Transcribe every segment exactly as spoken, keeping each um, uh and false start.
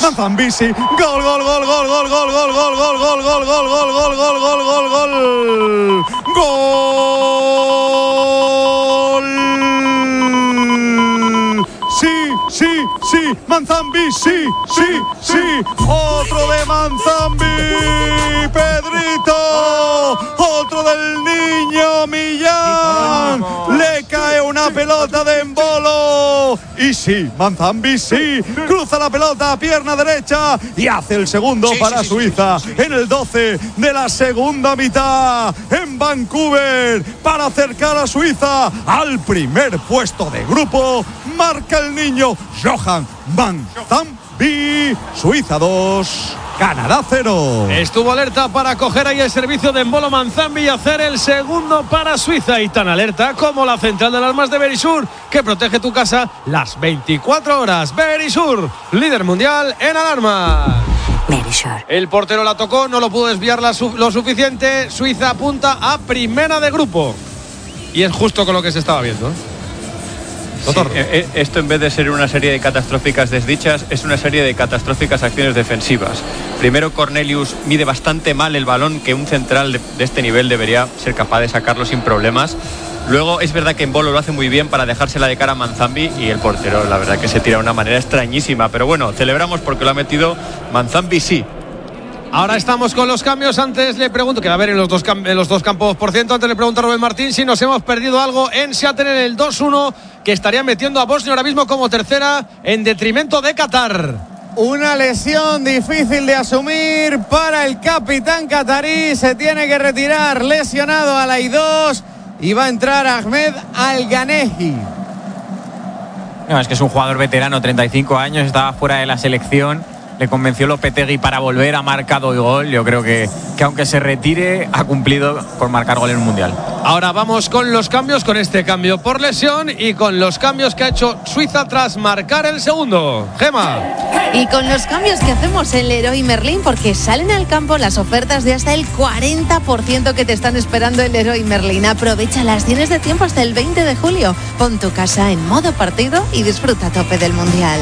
Manzambisi, gol, gol, gol, gol, gol, gol, gol, gol, gol, gol, gol, gol, gol, gol, gol, gol, gol, gol, gol. Sí, sí, sí, Manzambisi, sí, sí, otro de Manzambi, Pedrito, otro del niño Millán, le cae una pelota de embolo y sí, Manzambisi cruza la pelota a pierna derecha y hace el segundo sí, para sí, Suiza sí, sí, sí. En el doce de la segunda mitad en Vancouver para acercar a Suiza al primer puesto de grupo. Marca el niño Johan Manzambi. Suiza dos, Canadá cero. Estuvo alerta para coger ahí el servicio de Embolo Manzambi y hacer el segundo para Suiza. Y tan alerta como la central de alarmas de Verisur, que protege tu casa las veinticuatro horas. Verisur, líder mundial en alarmas. Verisur. El portero la tocó, no lo pudo desviar la su- lo suficiente. Suiza apunta a primera de grupo. Y es justo con lo que se estaba viendo, ¿eh? Sí, eh, esto en vez de ser una serie de catastróficas desdichas es una serie de catastróficas acciones defensivas. Primero, Cornelius mide bastante mal el balón, que un central de, de este nivel debería ser capaz de sacarlo sin problemas. Luego es verdad que Embolo lo hace muy bien para dejársela de cara a Manzambi, y el portero la verdad que se tira de una manera extrañísima, pero bueno, celebramos porque lo ha metido Manzambi, sí. Ahora estamos con los cambios. Antes le pregunto, que va a haber en los dos, cam- en los dos campos por ciento. Antes le pregunto a Rubén Martín si nos hemos perdido algo en Seattle en el dos uno, que estaría metiendo a Bosnia ahora mismo como tercera en detrimento de Qatar. Una lesión difícil de asumir para el capitán catarí. Se tiene que retirar lesionado a la I dos y va a entrar Ahmed Al-Ghanehi. No, es que es un jugador veterano, treinta y cinco años, estaba fuera de la selección. Le convenció Lopetegui para volver, ha marcado el gol. Yo creo que, que aunque se retire, ha cumplido con marcar gol en un mundial. Ahora vamos con los cambios, con este cambio por lesión y con los cambios que ha hecho Suiza tras marcar el segundo. Gema. Y con los cambios que hacemos en Leroy Merlin, porque salen al campo las ofertas de hasta el cuarenta por ciento que te están esperando en Leroy Merlin. Aprovéchalas, tienes de tiempo hasta el veinte de julio. Pon tu casa en modo partido y disfruta a tope del mundial.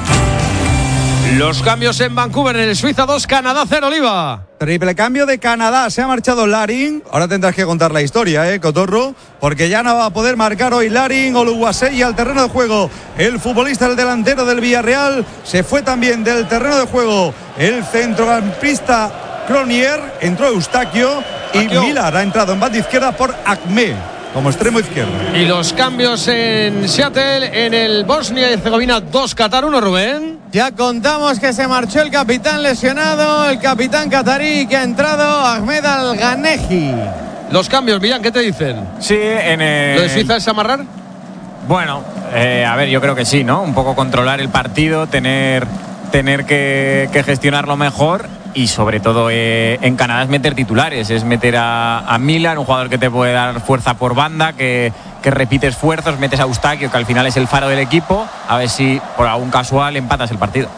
Los cambios en Vancouver, en el Suiza dos, Canadá cero, Oliva. Triple cambio de Canadá, se ha marchado Larin. Ahora tendrás que contar la historia, ¿eh, Cotorro? Porque ya no va a poder marcar hoy Larin. Oluwasei al terreno de juego. El futbolista, el delantero del Villarreal, se fue también del terreno de juego. El centrocampista Cronier, entró Eustaquio y Aquio. Millar ha entrado en banda izquierda por Acme como extremo izquierdo. Y los cambios en Seattle, en el Bosnia y Herzegovina dos, Qatar uno, Rubén. Ya contamos que se marchó el capitán lesionado, el capitán catarí que ha entrado, Ahmed Al-Ghanehi. Los cambios, Millán, ¿qué te dicen? Sí, en el... ¿Lo de Suiza es amarrar? Bueno, eh, a ver, yo creo que sí, ¿no? Un poco controlar el partido, tener, tener que, que gestionarlo mejor. Y sobre todo eh, en Canadá es meter titulares, es meter a, a Millar, un jugador que te puede dar fuerza por banda, que, que repite esfuerzos, metes a Eustaquio, que al final es el faro del equipo, a ver si por algún casual empatas el partido.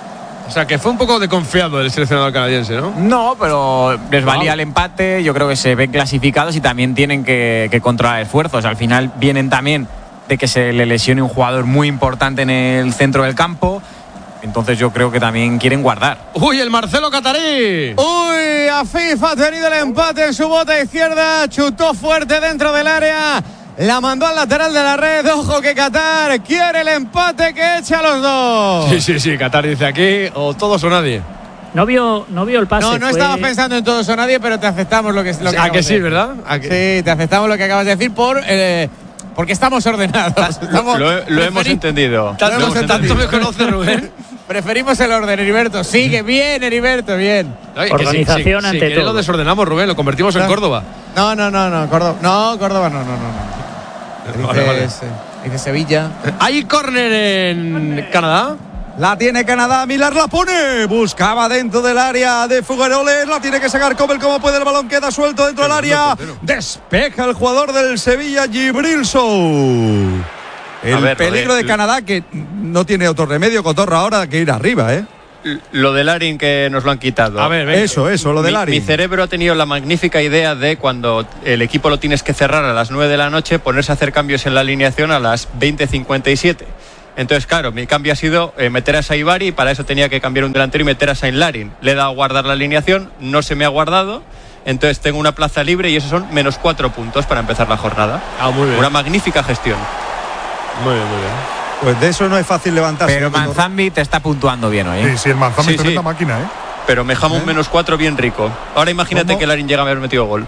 O sea, que fue un poco desconfiado el seleccionador canadiense, ¿no? No, pero les valía Wow. el empate, yo creo que se ven clasificados y también tienen que, que controlar esfuerzos. Al final vienen también de que se le lesione un jugador muy importante en el centro del campo. Entonces yo creo que también quieren guardar. ¡Uy, el Marcelo Catarí! Uy, Afif ha tenido el empate en su bota izquierda, chutó fuerte dentro del área, la mandó al lateral de la red. Ojo que Qatar quiere el empate que echa a los dos. Sí, sí, sí, Qatar dice aquí o todos o nadie. No vio, no vio el pase. No, no fue... estaba pensando en todos o nadie, pero te aceptamos lo que, lo que ¿A que sí, de verdad? ¿A que... Sí, te aceptamos lo que acabas de decir por... Eh, porque estamos ordenados. Estamos, Lo, lo hemos entendido. Tanto, Lo hemos tanto entendido. me conoce Rubén. Preferimos el orden, Heriberto. Sigue bien, Heriberto, bien. Ay, Organización que si, si, ante si quiere todo. lo desordenamos, Rubén, lo convertimos en No. Córdoba. No, no, no, no, Córdoba. No, Córdoba no, no, no. no. Dice, Vale, vale. ese- dice Sevilla. ¿Hay córner en Canadá? La tiene Canadá, Millar la pone, buscaba dentro del área de Figueroles, la tiene que sacar Kobel como puede, el balón queda suelto dentro del área, despeja el jugador del Sevilla, Gibril Sou. El ver, peligro de- de Canadá, que no tiene otro remedio, Cotorra, ahora que ir arriba, ¿eh? Lo de Larin que nos lo han quitado. A ver, venga. Eso, eso, lo de Mi, Larin. mi cerebro ha tenido la magnífica idea de cuando el equipo lo tienes que cerrar a las nueve de la noche, ponerse a hacer cambios en la alineación a las veinte cincuenta y siete. Entonces, claro, mi cambio ha sido eh, meter a Saibari y para eso tenía que cambiar un delantero y meter a Saint Larin. Le he dado a guardar la alineación, no se me ha guardado, entonces tengo una plaza libre y esos son menos cuatro puntos para empezar la jornada. Ah, muy bien. Una magnífica gestión. Muy bien, muy bien. Pues de eso no es fácil levantarse. Pero Manzambi te está puntuando bien hoy. ¿eh? Sí, sí, el Manzambi Sí, te sí. mete la máquina, ¿eh? Pero me jamo un menos cuatro bien rico. Ahora imagínate ¿Cómo? que Larin llega a haber metido gol.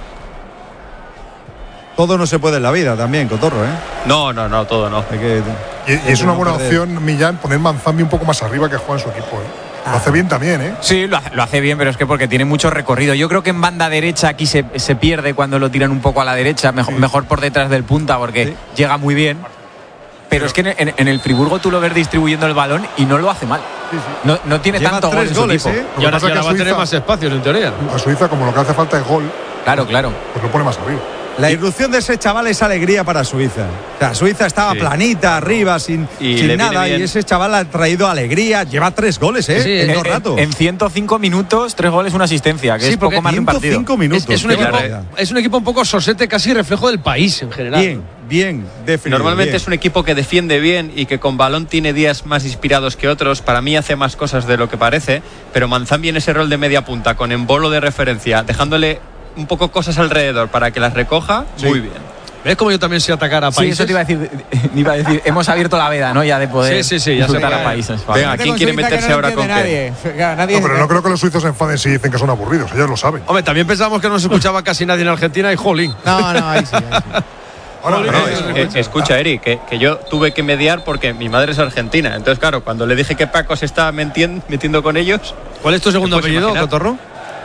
Todo no se puede en la vida también, Cotorro, ¿eh? No, no, no, todo no. Hay que, Y, y es una no buena perder. opción, Millán, poner Manzambi un poco más arriba que juega en su equipo, ¿eh? Lo hace bien también, ¿eh? Sí, lo hace, lo hace bien, pero es que porque tiene mucho recorrido. Yo creo que en banda derecha aquí se, se pierde cuando lo tiran un poco a la derecha, mejor, Sí. mejor por detrás del punta porque Sí. llega muy bien. Pero es que en, en el Friburgo tú lo ves distribuyendo el balón y no lo hace mal. Sí, sí. No, no tiene Lleva tanto gol tres en su goles, equipo. ¿eh? Lo Y que ahora, pasa y es que ahora va a tener Suiza- más espacios, en teoría. A Suiza, como lo que hace falta es gol, Claro, claro. pues lo pone más arriba. La irrupción de ese chaval es alegría para Suiza. O sea, Suiza estaba Sí. planita, arriba, sin, Y sin le viene nada. bien. Y ese chaval ha traído alegría. Lleva tres goles, ¿eh? Sí, en en- dos En, ratos. en ciento cinco minutos, tres goles, una asistencia, que Sí, es porque poco más de un ciento partido. cinco minutos. Es, es un qué equipo, barbaridad. es un equipo un poco sosete, casi reflejo del país en general. Bien, bien, definido. Normalmente bien. es un equipo que defiende bien y que con balón tiene días más inspirados que otros. Para mí hace más cosas de lo que parece, pero Manzambi en ese rol de media punta, con embolo de referencia, dejándole un poco cosas alrededor para que las recoja, Sí. muy bien. ¿Ves cómo yo también sé atacar a Sí, países? eso te iba a decir. iba a decir hemos abierto la veda, ¿no? Ya de poder Sí, sí, sí, ya insultar sé. a países. Vale. Venga, ¿quién quiere meterse ahora con qué? No, pero no creo que los suizos se enfaden si dicen que son aburridos, ellos lo saben. Hombre, también pensamos que no nos escuchaba casi nadie en Argentina y jolín. No, no, ahí sí. Ahí sí. Ahora, Jolín, no, No, eh, es- es- es- escucha, Eri, que, que yo tuve que mediar porque mi madre es argentina. Entonces, claro, cuando le dije que Paco se estaba mentien- metiendo con ellos, ¿Cuál es tu segundo ¿Te puedes apellido, imaginar? Cotorro?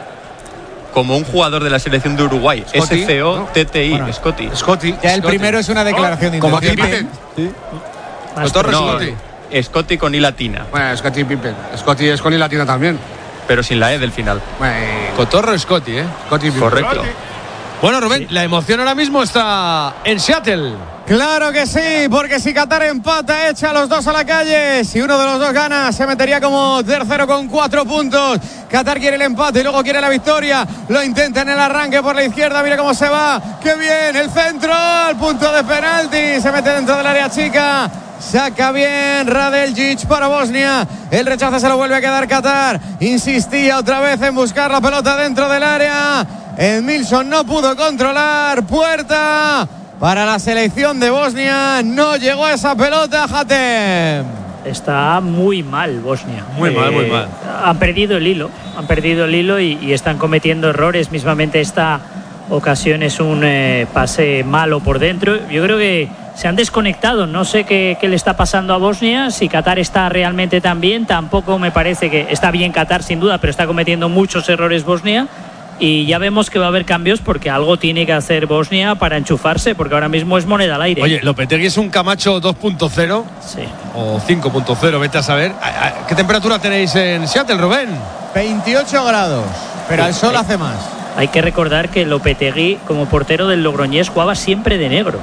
como un jugador de la selección de Uruguay, Scotty, S C O T T I, Bueno. Scotty. Scotty. Ya el Scotty. primero es una declaración de Como intención. Pippen. Cotorro, No, Scotty. Scotty con I latina, Bueno, Scotty Pippen. Scotty es con I latina también. pero sin la E del final. Bueno, Cotorro Scotty, ¿eh? Scotty Pippen. Correcto. Bueno, Rubén, la emoción ahora mismo está en Seattle. Claro que sí, porque si Qatar empata, echa a los dos a la calle. Si uno de los dos gana, se metería como tercero con cuatro puntos. Qatar quiere el empate y luego quiere la victoria. Lo intenta en el arranque por la izquierda. Mira cómo se va. ¡Qué bien! El centro al punto de penalti. Se mete dentro del área chica. Saca bien Radeljic para Bosnia. El rechazo se lo vuelve a quedar Qatar. Insistía otra vez en buscar la pelota dentro del área. Edmilson no pudo controlar. Puerta para la selección de Bosnia. No llegó a esa pelota, Hatem. Está muy mal Bosnia. Muy mal, muy mal. Han perdido el hilo, han perdido el hilo y, y están cometiendo errores. Mismamente esta ocasión es un eh, pase malo por dentro. Yo creo que se han desconectado. No sé qué, qué le está pasando a Bosnia. Si Qatar está realmente tan bien, tampoco me parece que está bien Qatar sin duda, pero está cometiendo muchos errores Bosnia. Y ya vemos que va a haber cambios porque algo tiene que hacer Bosnia para enchufarse, porque ahora mismo es moneda al aire. Oye, Lopetegui es un Camacho dos punto cero Sí. o cinco punto cero, vete a saber. ¿Qué temperatura tenéis en Seattle, Rubén? veintiocho grados, pero el sol hace más. Hay que recordar que Lopetegui, como portero del Logroñés, jugaba siempre de negro.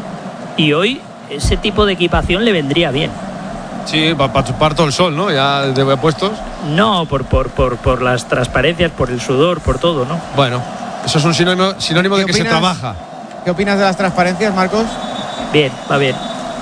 Y hoy ese tipo de equipación le vendría bien. Sí, para chupar todo el sol, ¿no? Ya de puestos. No, por, por, por, por las transparencias, por el sudor, por todo, ¿no? Bueno, eso es un sinónimo, sinónimo de ¿Qué que se opinas? trabaja. ¿Qué opinas de las transparencias, Marcos? Bien, va bien.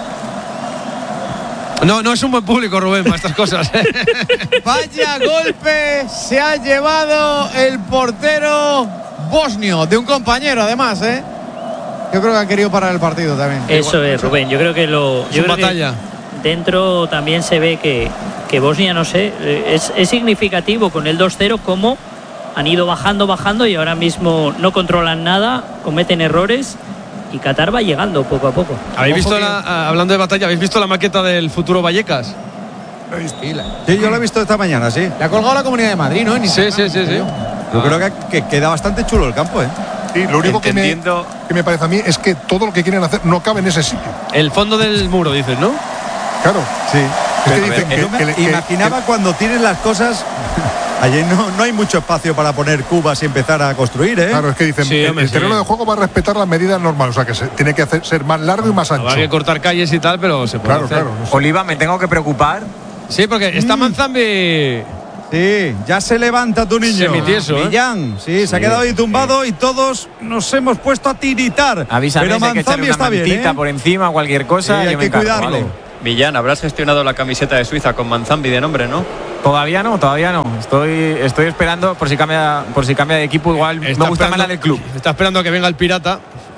No, no es un buen público, Rubén, para estas cosas. ¿eh? Vaya golpe se ha llevado el portero bosnio, de un compañero además, ¿eh? Yo creo que han querido parar el partido también. Eso es, Rubén. Yo creo que lo. Es Yo un creo que batalla. dentro también se ve que, que Bosnia, no sé, eh, es, es significativo con el dos cero cómo han ido bajando, bajando y ahora mismo no controlan nada, cometen errores y Qatar va llegando poco a poco. ¿Habéis Ojo visto, que- la, ah, hablando de batalla, ¿habéis visto la maqueta del futuro Vallecas? Sí, yo lo he visto esta mañana, sí. Le ha colgado la Comunidad de Madrid, ¿no? En Sí, Instagram, sí, sí, sí. Yo creo que, que queda bastante chulo el campo, ¿eh? Sí, lo único que me, Entendiendo- que me parece a mí es que todo lo que quieren hacer no cabe en ese sitio. El fondo del muro, dices, ¿no? Claro. Sí. Es que dicen que, Yo me que le- que- imaginaba cuando tienes las cosas. Allí no, no hay mucho espacio para poner cubas y empezar a construir, ¿eh? Claro, es que dicen Sí, el, hombre, el terreno sí. de juego va a respetar las medidas normales, o sea que se, tiene que hacer, ser más largo y más ancho. Habrá que cortar calles y tal, pero se puede Claro, hacer. claro. no sé. Oliva, me tengo que preocupar. Sí, porque está Manzambi. Sí, ya se levanta tu niño. Semitieso, ¿eh? Millán, sí, se ha quedado ahí tumbado y todos nos hemos puesto a tiritar. Avísame Pero si hay que echarle Manzambi una está bien, mantita ¿eh? por encima, cualquier Sí, cosa. hay yo me que encargo, cuidarlo. ¿vale? Millán, habrás gestionado la camiseta de Suiza con Manzambi de nombre, ¿no? Todavía no, todavía no. Estoy, estoy esperando por si cambia, por si cambia de equipo. Igual Está me gusta más la del club. Está esperando a que venga el pirata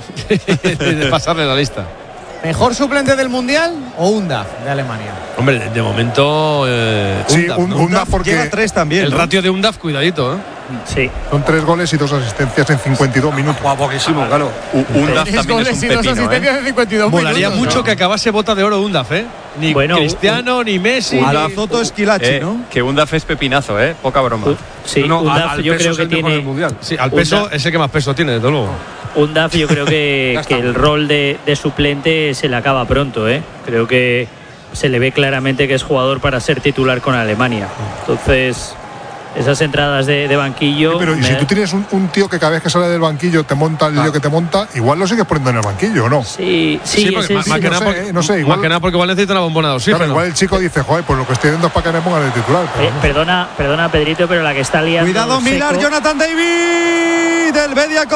de pasarle la lista. ¿Mejor suplente del Mundial o Undaf de Alemania? Hombre, de, de momento eh, Sí, Undaf, un, ¿no? Undaf porque Llega a tres también. El ¿no? ratio de Undaf, cuidadito, ¿eh? Sí. son tres goles y dos asistencias en cincuenta y dos minutos. Guau, poquísimo, claro. U- Undaf Tres también es goles un y dos pepino, asistencias ¿eh? de cincuenta y dos Molaría minutos. mucho que acabase bota de oro Undaf, ¿eh? Ni Bueno, Cristiano, ni Messi. A ni- la Zoto Esquilachi, Eh, ¿no? que Undaf es pepinazo, ¿eh? Poca broma. Sí, No, no, Undaf al yo peso creo es que el mejor tiene. del mundial. Sí, al peso Undaf. es el que más peso tiene, desde luego. Undaf yo creo que, Ya está. que el rol de, de suplente se le acaba pronto, ¿eh? Creo que se le ve claramente que es jugador para ser titular con Alemania. Entonces, esas entradas de, de banquillo. Sí, pero y me- si tú tienes un, un tío que cada vez que sale del banquillo te monta el lío que te monta, igual lo sigues poniendo en el banquillo, ¿o no? Sí, sí, porque ese más, es- más que no nada sé, porque, eh, no sé, igual- más que nada porque igual necesita una bombona de oxígeno. Claro, igual el chico dice, joder, pues lo que estoy viendo es para que me pongan el titular. Pero Eh, no. perdona, perdona, Pedrito, pero la que está liando. Cuidado, Milar, Seco- Jonathan David, del media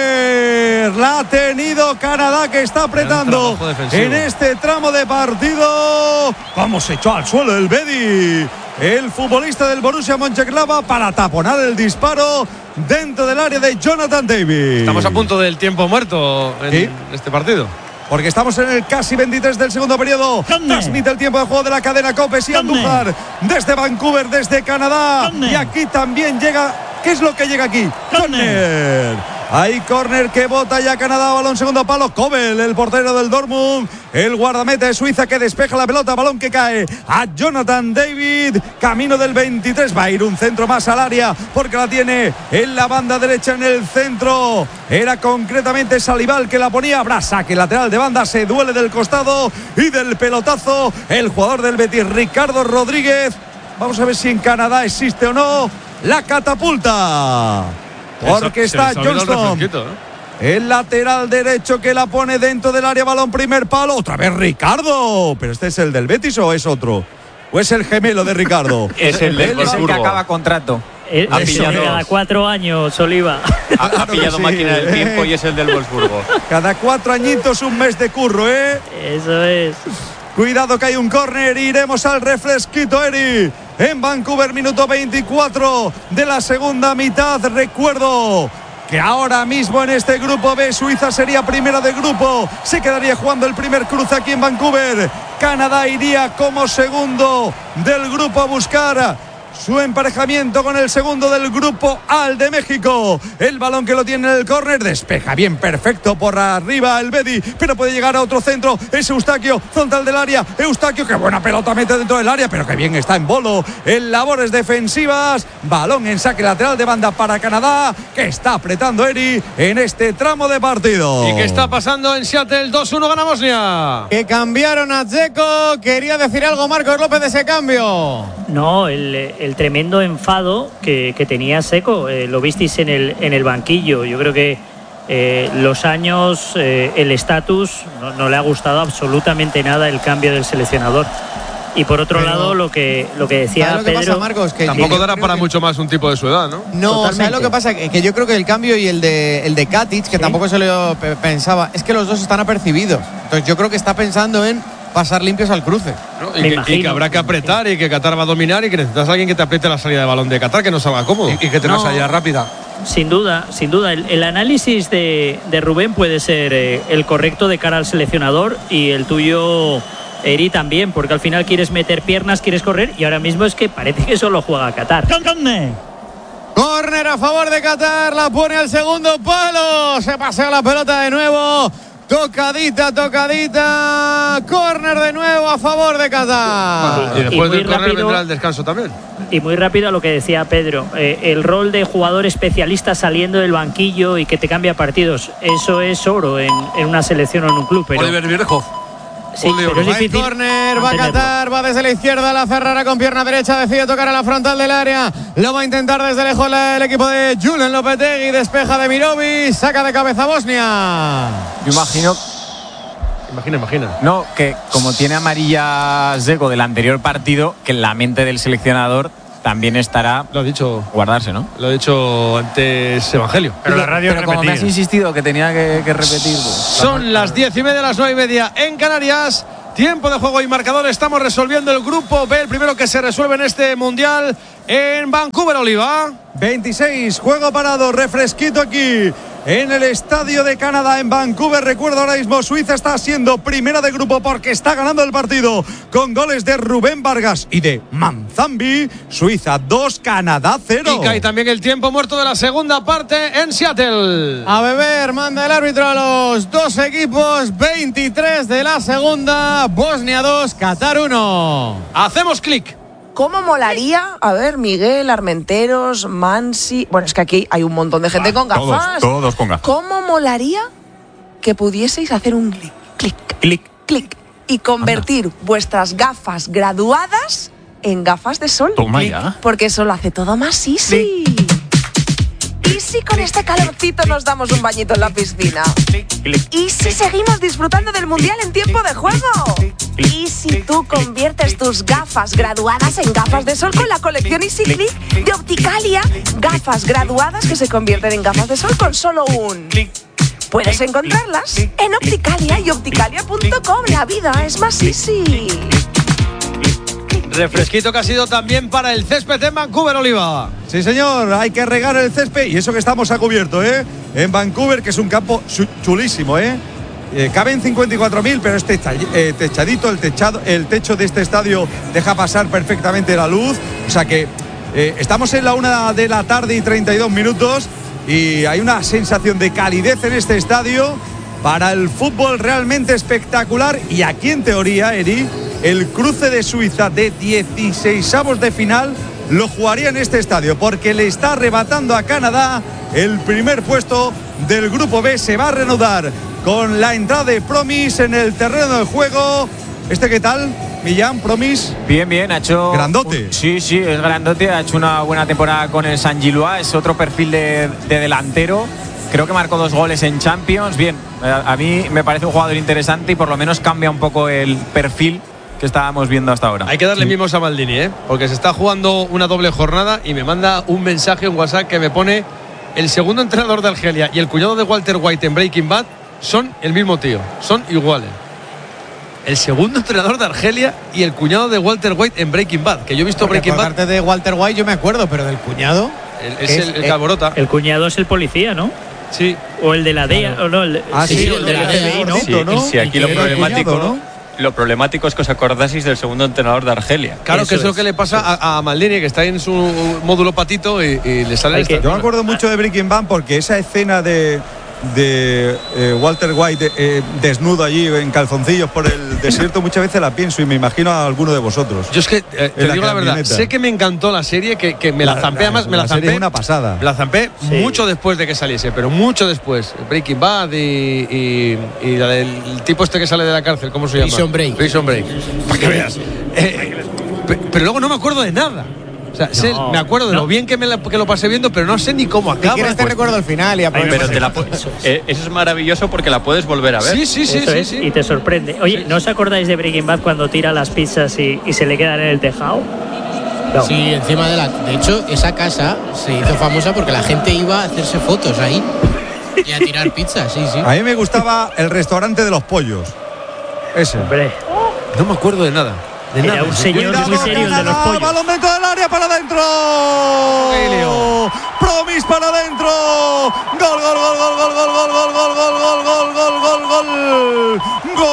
corner. La ha tenido Canadá, que está apretando trabajo defensivo. en este tramo de partido. Cómo se echó al suelo el Bedi, el futbolista del Borussia Mönchengladbach, para taponar el disparo dentro del área de Jonathan David. Estamos a punto del tiempo muerto en Sí. este partido. Porque estamos en el casi veintitrés del segundo periodo. Transmite el tiempo de juego de la cadena COPE y Andújar desde Vancouver, desde Canadá. Y aquí también llega. ¿Qué es lo que llega aquí? Corner. Hay córner que bota ya Canadá, balón segundo palo. Kobel, el portero del Dortmund, el guardameta de Suiza, que despeja la pelota, balón que cae a Jonathan David, camino del veintitrés. Va a ir un centro más al área porque la tiene en la banda derecha, en el centro. Era concretamente Salival que la ponía. Habrá saque lateral de banda, se duele del costado y del pelotazo el jugador del Betis, Ricardo Rodríguez. Vamos a ver si en Canadá existe o no la catapulta. Porque Se les está ha olvidado el Johnston, refresquito, ¿eh? el lateral derecho, que la pone dentro del área, balón primer palo. Otra vez Ricardo. ¿Pero este es el del Betis o es otro? ¿O es el gemelo de Ricardo? Es el del Él Es el que Wolfsburgo. acaba contrato. Eh, Ha eso, pillado- cada cuatro años, Oliva. Ha, ha Claro que pillado sí. máquina del tiempo y es el del Wolfsburgo. Cada cuatro añitos un mes de curro, ¿eh? Eso es. Cuidado que hay un córner, iremos al refresquito, Eri. En Vancouver, minuto veinticuatro de la segunda mitad. Recuerdo que ahora mismo en este grupo B, Suiza sería primera de grupo. Se quedaría jugando el primer cruce aquí en Vancouver. Canadá iría como segundo del grupo a buscar su emparejamiento con el segundo del grupo A, el de México. El balón que lo tiene en el córner, despeja bien, perfecto por arriba el Bedi, pero puede llegar a otro centro. Es Eustaquio, frontal del área. Eustaquio, qué buena pelota mete dentro del área, pero que bien está en bolo en labores defensivas. Balón en saque lateral de banda para Canadá, que está apretando Eri en este tramo de partido. ¿Y qué está pasando en Seattle? dos uno gana Bosnia. Que cambiaron a Dzeko. Quería decir algo Marcos López de ese cambio. No, el, el tremendo enfado que, que tenía Seco, eh, lo visteis en el, en el banquillo. Yo creo que eh, los años, eh, el estatus, no, no le ha gustado absolutamente nada el cambio del seleccionador. Y por otro Pero- lado, lo que, lo que decía ¿Sabes lo que Pedro. pasa, Marcos? Que Tampoco yo dará creo para que- mucho más un tipo de su edad, ¿no? No, Totalmente. ¿sabes lo que pasa? Que, que yo creo que el cambio y el de, el de Katic, que Sí. tampoco se lo pe- pensaba, es que los dos están apercibidos. Entonces yo creo que está pensando en pasar limpios al cruce. ¿no? Me Y, que, y imagino. que habrá que apretar y que Qatar va a dominar y que necesitas a alguien que te apriete la salida de balón de Qatar, que no salga cómodo. Y, y que tenga No. salida rápida. Sin duda, sin duda. El, el análisis de, de Rubén puede ser eh, el correcto de cara al seleccionador y el tuyo, Eri, también, porque al final quieres meter piernas, quieres correr y ahora mismo es que parece que solo juega Qatar. Córner a favor de Qatar, la pone al segundo palo. Se pasea la pelota de nuevo. Tocadita, tocadita. Córner de nuevo a favor de Qatar. Y Y después muy del córner rápido- vendrá el descanso también. Y muy rápido a lo que decía Pedro, eh, el rol de jugador especialista saliendo del banquillo y que te cambia partidos, eso es oro en, en una selección o en un club. Pero, Oliver Bierhoff. sí, pero es Va el difícil córner, va a mantenerlo. Qatar, va desde la izquierda, la Ferrara con pierna derecha, decide tocar a la frontal del área, lo va a intentar desde lejos la- el equipo de Julen Lopetegui, despeja de Mirovic, saca de cabeza Bosnia. Yo imagino, Imagina, imagina. no, que como tiene amarilla Dzeko del anterior partido, que en la mente del seleccionador también estará Lo ha dicho, guardarse, ¿no? lo ha dicho antes Evangelio. Pero la radio Pero como me has insistido que tenía que, que repetir, pues. Son las diez y media, las nueve y media en Canarias. Tiempo de juego y marcador. Estamos resolviendo el grupo B, el primero que se resuelve en este mundial en Vancouver, Oliva. veintiséis, juego parado, refresquito aquí en el Estadio de Canadá en Vancouver. Recuerdo ahora mismo, Suiza está siendo primera de grupo porque está ganando el partido con goles de Rubén Vargas y de Manzambi. Suiza dos, Canadá cero. Y cae también el tiempo muerto de la segunda parte en Seattle. A beber, manda el árbitro a los dos equipos. veintitrés de la segunda, Bosnia dos, Qatar uno. Hacemos clic. ¿Cómo molaría? A ver, Miguel, Armenteros, Mansi. Bueno, es que aquí hay un montón de gente ah, con gafas. Todos, todos con gafas. ¿Cómo molaría que pudieseis hacer un clic, clic, clic, clic y convertir Anda. vuestras gafas graduadas en gafas de sol? Toma ya. Porque eso lo hace todo más easy. Clic. ¿Y si con este calorcito nos damos un bañito en la piscina? ¿Y si seguimos disfrutando del Mundial en tiempo de juego? ¿Y si tú conviertes tus gafas graduadas en gafas de sol con la colección Easy Click de Opticalia? Gafas graduadas que se convierten en gafas de sol con solo un... Puedes encontrarlas en Opticalia y opticalia punto com. La vida es más easy. Refresquito que ha sido también para el césped en Vancouver, Oliva. Sí, señor, hay que regar el césped y eso que estamos a cubierto, ¿eh? En Vancouver, que es un campo chulísimo, ¿eh? Eh, caben cincuenta y cuatro mil, pero es techa, eh, techadito, el, techado, el techo de este estadio deja pasar perfectamente la luz. O sea que eh, estamos en la una de la tarde y treinta y dos minutos y hay una sensación de calidez en este estadio para el fútbol realmente espectacular. Y aquí, en teoría, Eri, el cruce de Suiza de dieciseisavos de final lo jugaría en este estadio, porque le está arrebatando a Canadá el primer puesto del grupo B. Se va a reanudar con la entrada de Promise en el terreno de juego. ¿Este qué tal, Millán? Promise. Bien, bien, ha hecho... Grandote. Un, sí, sí, es grandote, ha hecho una buena temporada con el Saint-Gilloise, es otro perfil de, de delantero. Creo que marcó dos goles en Champions. Bien, a, a mí me parece un jugador interesante y por lo menos cambia un poco el perfil que estábamos viendo hasta ahora. Hay que darle sí. mimos a Maldini, ¿eh? Porque se está jugando una doble jornada y me manda un mensaje en WhatsApp que me pone: el segundo entrenador de Argelia y el cuñado de Walter White en Breaking Bad son el mismo tío, son iguales. El segundo entrenador de Argelia y el cuñado de Walter White en Breaking Bad, que yo he visto Porque Breaking por Bad. Parte de Walter White yo me acuerdo, pero del cuñado el, es el, el Calborota. El cuñado es el policía, ¿no? Sí. O el de la D E A, claro. o no, el, ah, sí, sí, sí, el de la F B I, ¿no? Sí, ¿no? sí, aquí lo problemático, cuñado, ¿no? Lo problemático es que os acordaseis del segundo entrenador de Argelia. Claro, Eso que es, es lo que le pasa a, a Maldini, que está en su módulo patito y, y le sale esta. Yo me acuerdo mucho de Breaking Bad porque esa escena de, de eh, Walter White eh, desnudo allí en calzoncillos por el desierto muchas veces la pienso y me imagino a alguno de vosotros. Yo es que, eh, te la digo la verdad, sé que me encantó la serie, que, que me la, la zampé, además me la, la zampé. Es una pasada. Me la zampé sí. mucho después de que saliese, pero mucho después. Breaking Bad y, y, y la del tipo este que sale de la cárcel, ¿cómo se llama? Prison Break. Prison Break. Para que veas. Eh, pero luego no me acuerdo de nada. O sea, no, sé, me acuerdo de no. lo bien que, me la, que lo pasé viendo, pero no sé ni cómo acaba. Si quieres te pues, recuerdo al final y Ay, pero te la, eh, eso es maravilloso porque la puedes volver a ver. Sí, sí, sí, eso sí, es, sí. Y te sorprende. Oye, sí. ¿no os acordáis de Breaking Bad cuando tira las pizzas y, y se le quedan en el tejado? No. Sí, encima de la... De hecho, esa casa se hizo famosa porque la gente iba a hacerse fotos ahí y a tirar pizzas, sí, sí. A mí me gustaba el restaurante de los pollos. Ese. Hombre. No me acuerdo de nada. De Era nada. un señor muy serio, el de los pollos. Balón dentro del área, para adentro. Promise para adentro. Gol, gol, gol, gol, gol, gol, gol, gol, gol, gol, gol, gol, gol, gol, gol.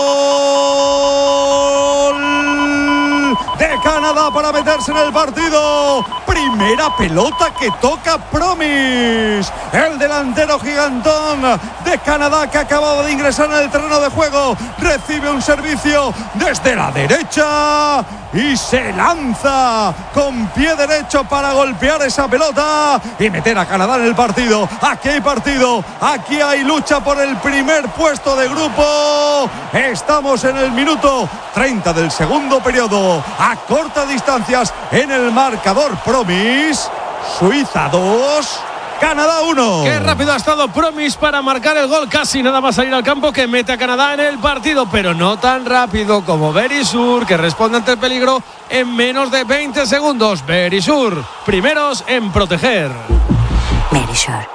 Gol de Canadá para meterse en el partido. Primera pelota que toca Promise, el delantero gigantón de Canadá que acababa de ingresar en el terreno de juego. Recibe un servicio desde la derecha y se lanza con pie derecho para golpear esa pelota y meter a Canadá en el partido. Aquí hay partido, aquí hay lucha por el primer puesto de grupo. Estamos en el minuto treinta del segundo periodo, a cortas distancias en el marcador. Promise, Suiza dos, Canadá uno. Qué rápido ha estado Promise para marcar el gol, casi nada más salir al campo, que mete a Canadá en el partido, pero no tan rápido como Verisur, que responde ante el peligro en menos de veinte segundos. Verisur, primeros en proteger. Verisur,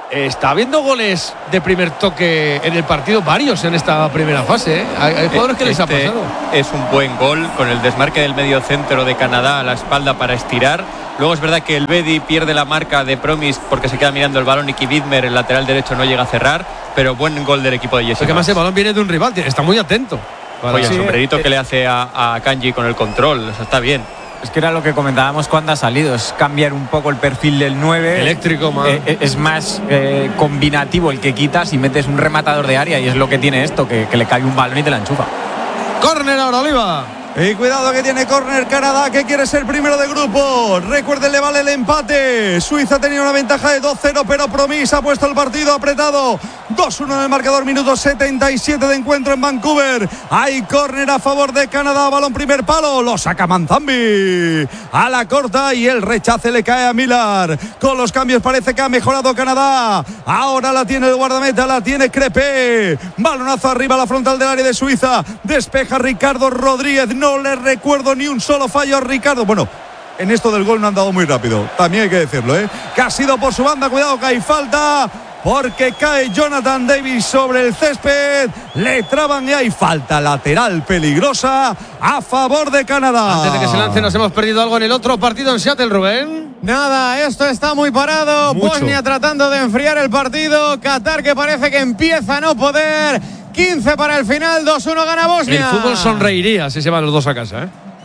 Está habiendo goles de primer toque en el partido, varios en esta primera fase, ¿eh? Hay, hay jugadores que les ha Este pasado. Es un buen gol con el desmarque del medio centro de Canadá a la espalda para estirar. Luego es verdad que el Bedi pierde la marca de Promis porque se queda mirando el balón y que Widmer, el lateral derecho, no llega a cerrar, pero buen gol del equipo de Jesse. Porque además el balón viene de un rival, está muy atento. Oye, el Sí, sombrerito eh, que le hace a, a Kanji con el control, eso está bien. Es que era lo que comentábamos cuando ha salido, es cambiar un poco el perfil del nueve. Eléctrico, más. Eh, es más eh, combinativo el que quitas y metes un rematador de área, y es lo que tiene esto, que, que le cae un balón y te la enchufa. Córner ahora, Oliva. Y cuidado que tiene córner Canadá, que quiere ser primero de grupo. Recuerden, le vale el empate. Suiza tenía una ventaja de dos cero, pero Promis ha puesto el partido apretado. dos uno en el marcador, minuto setenta y siete de encuentro en Vancouver. Hay córner a favor de Canadá, balón primer palo, lo saca Manzambi a la corta y el rechace le cae a Millar. Con los cambios parece que ha mejorado Canadá. Ahora la tiene el guardameta, la tiene Crepé. Balonazo arriba a la frontal del área de Suiza. Despeja Ricardo Rodríguez. No le recuerdo ni un solo fallo a Ricardo. Bueno, en esto del gol no han dado muy rápido, también hay que decirlo, ¿eh? Que ha sido por su banda. Cuidado que hay falta, porque cae Jonathan Davis sobre el césped. Le traban y hay falta lateral peligrosa a favor de Canadá. Antes de que se lance, nos hemos perdido algo en el otro partido en Seattle, Rubén. Nada, esto está muy parado. Mucho. Bosnia tratando de enfriar el partido. Qatar, que parece que empieza a no poder. quince para el final, dos uno gana Bosnia. El fútbol sonreiría si se van los dos a casa,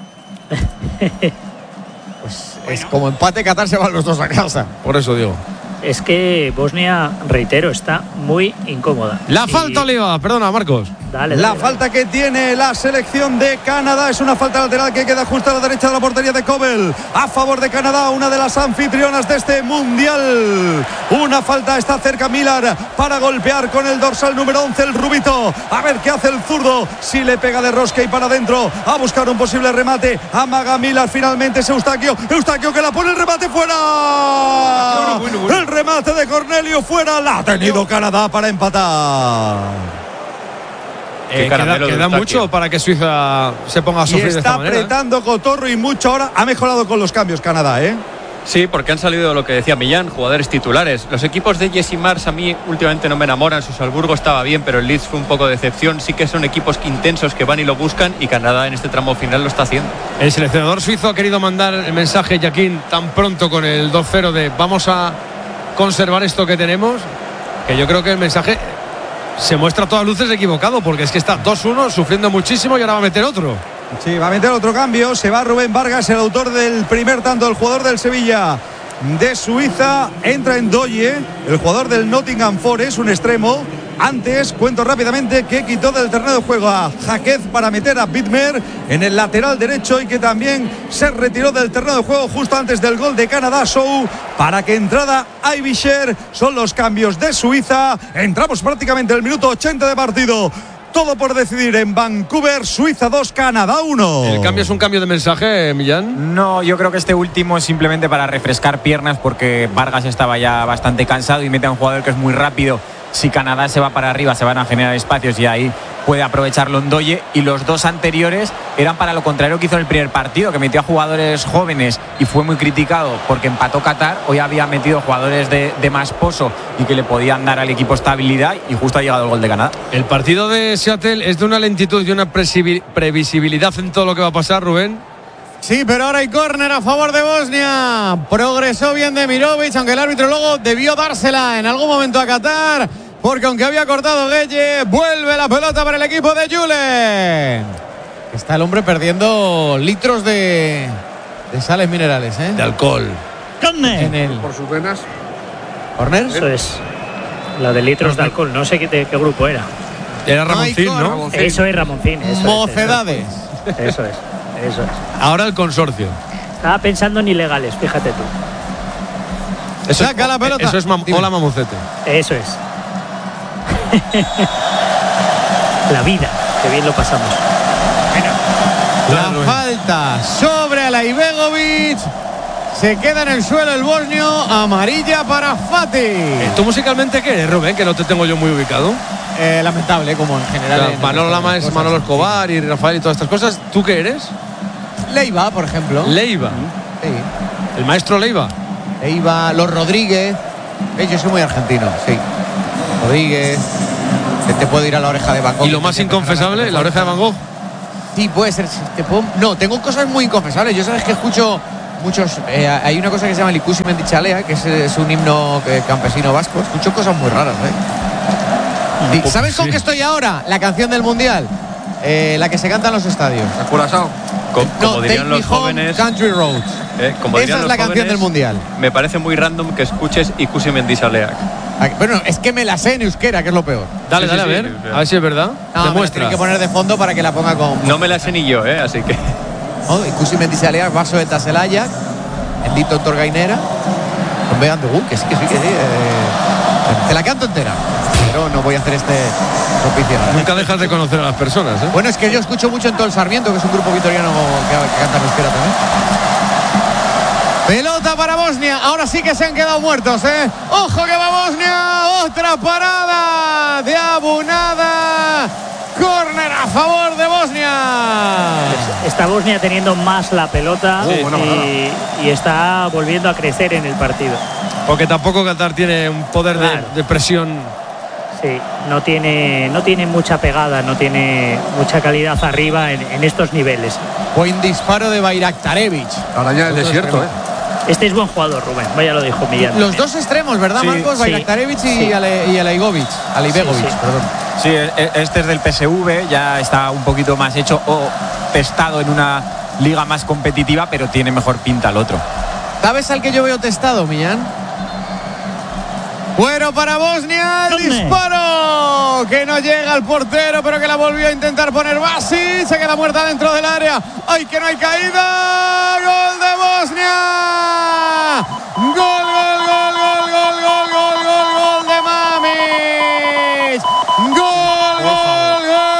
¿eh? Pues es como empate, Qatar se van los dos a casa. Por eso digo. Es que Bosnia, reitero, está muy incómoda. La Y- falta, Oliva. Perdona, Marcos. Dale, La dale, falta que tiene la selección de Canadá es una falta lateral que queda justo a la derecha de la portería de Kobel. A favor de Canadá, una de las anfitrionas de este mundial. Una falta, está cerca Millar para golpear con el dorsal número once, el rubito. A ver qué hace el zurdo. Si le pega de rosca y para adentro a buscar un posible remate. Amaga Millar, finalmente es Eustaquio. Eustaquio que la pone, el remate fuera. Bueno, bueno, bueno. El remate de Cornelio fuera. La ha tenido Canadá para empatar. Eh, queda caramelo de queda Eustaquio. mucho para que Suiza se ponga a Y sufrir de está esta manera, ¿eh? apretando Cotorro y mucho ahora. Ha mejorado con los cambios Canadá, ¿eh? Sí, porque han salido lo que decía Millán, jugadores titulares. Los equipos de Jesse Mars a mí últimamente no me enamoran. Su Salzburgo estaba bien, pero el Leeds fue un poco de decepción. Sí que son equipos intensos que van y lo buscan, y Canadá en este tramo final lo está haciendo. El seleccionador suizo ha querido mandar el mensaje, Joaquín, tan pronto con el dos cero de vamos a conservar esto que tenemos, que yo creo que el mensaje se muestra a todas luces equivocado, porque es que está dos uno sufriendo muchísimo y ahora va a meter otro. Sí, va a meter otro cambio. Se va Rubén Vargas, el autor del primer tanto, el jugador del Sevilla de Suiza. Entra en Doye, el jugador del Nottingham Forest, un extremo. Antes, cuento rápidamente que quitó del terreno de juego a Jaquez para meter a Widmer en el lateral derecho, y que también se retiró del terreno de juego justo antes del gol de Canadá, Sou, para que entrada Aibisher. Son los cambios de Suiza. Entramos prácticamente en el minuto ochenta de partido. Todo por decidir en Vancouver. Suiza dos, Canadá uno. ¿El cambio es un cambio de mensaje, Millán? No, yo creo que este último es simplemente para refrescar piernas, porque Vargas estaba ya bastante cansado y mete a un jugador que es muy rápido. Si Canadá se va para arriba, se van a generar espacios y ahí puede aprovecharlo Ndoye. Y los dos anteriores eran para lo contrario que hizo en el primer partido, que metió a jugadores jóvenes y fue muy criticado porque empató Qatar. Hoy había metido jugadores de, de más pozo y que le podían dar al equipo estabilidad, y justo ha llegado el gol de Canadá. El partido de Seattle es de una lentitud y una presivi- previsibilidad en todo lo que va a pasar, Rubén. Sí, pero ahora hay córner a favor de Bosnia. Progresó bien Demirovic, aunque el árbitro luego debió dársela en algún momento a Qatar, porque aunque había cortado Gueye, vuelve la pelota para el equipo de Julen. Está el hombre perdiendo litros de, de sales minerales, ¿eh? De alcohol. En el Por sus venas. córner. Eso es. La de litros de alcohol. No sé qué, de qué grupo era. Era Ramoncín, Ay, ¿no? Ramoncín. Eso es Ramoncín. Eso es, Mocedades. Eso es. Eso es. Ahora el consorcio. Estaba pensando en ilegales, fíjate tú. Eso Saca es, la pelota. Eso es mam- Dime. hola, Mamucete. Eso es. La vida. Qué bien lo pasamos. La falta sobre Alaibegovic. Se queda en el suelo el bosnio. Amarilla para Fati. ¿Tú musicalmente qué eres, Rubén? Que no te tengo yo muy ubicado. Eh, lamentable, como en general. O sea, en Manolo estas Lama es cosas. Manolo Escobar y Rafael y todas estas cosas. ¿Tú qué eres? Leiva, por ejemplo. Leiva. Sí. El maestro Leiva. Leiva, los Rodríguez. Eh, yo soy muy argentino, sí. Rodríguez, que te puedo ir a la oreja de Van Gogh. ¿Y lo más inconfesable, la oreja de Van Gogh? Sí, puede ser. Te puedo... No, tengo cosas muy inconfesables. Yo sabes que escucho muchos... Eh, hay una cosa que se llama Ikusi Mendichalea, que es, es un himno eh, campesino vasco. Escucho cosas muy raras, ¿eh? Sí. ¿Sabes con qué estoy ahora? La canción del Mundial. Eh, la que se canta en los estadios. Curazao. Co como no, dirían los Home, jóvenes, Country Roads. eh, como Esa es los la canción jóvenes, del Mundial. Me parece muy random que escuches Ikusi Mendizaleak. Bueno, es que me la sé en euskera, que es lo peor. Dale, Sí, dale, sí, a ver. sí, sí. A ver si es verdad. No, Demuestra. tiene que poner de fondo para que la ponga con... No me la sé ni yo, ¿eh? Así que... Oh, Ikusi Mendizaleak, Vaso de Taselaya, Endito Torgainera, con Bean de Gu, que sí, que sí, que sí. Eh, te la canto entera, pero no voy a hacer este propicio. Nunca dejas de conocer a las personas, ¿eh? Bueno, es que yo escucho mucho en todo el Sarmiento, que es un grupo vitoriano que, que canta en euskera también. Pelota para Bosnia. Ahora sí que se han quedado muertos, ¿eh? ¡Ojo que va Bosnia! ¡Otra parada de Abunada! ¡Córner a favor de Bosnia! Está Bosnia teniendo más la pelota Sí, y, bueno, y está volviendo a crecer en el partido. Porque tampoco Qatar tiene un poder Claro. de, de presión. Sí, no tiene, no tiene mucha pegada, no tiene mucha calidad arriba en, en estos niveles. Buen disparo de Bayraktarevic. La araña del desierto, ¿eh? Este es buen jugador, Rubén, vaya lo dijo Millán. Los dos extremos, ¿verdad, Sí, Marcos? sí, Bayraktarevic y, sí. Ale, y Alaigovic. Alaibegovic, Sí, sí. perdón. Sí, este es del P S V, ya está un poquito más hecho o testado en una liga más competitiva, pero tiene mejor pinta el otro. ¿Sabes al que yo veo testado, Millán? Bueno, para Bosnia, el ¿Dónde? disparo que no llega al portero, pero que la volvió a intentar poner Basi. Se queda muerta dentro del área. ¡Ay, que no hay caída! ¡Gol de Bosnia! ¡Gol, gol, gol, gol, gol, gol, gol, gol, gol de Mamić! ¡Gol, gol,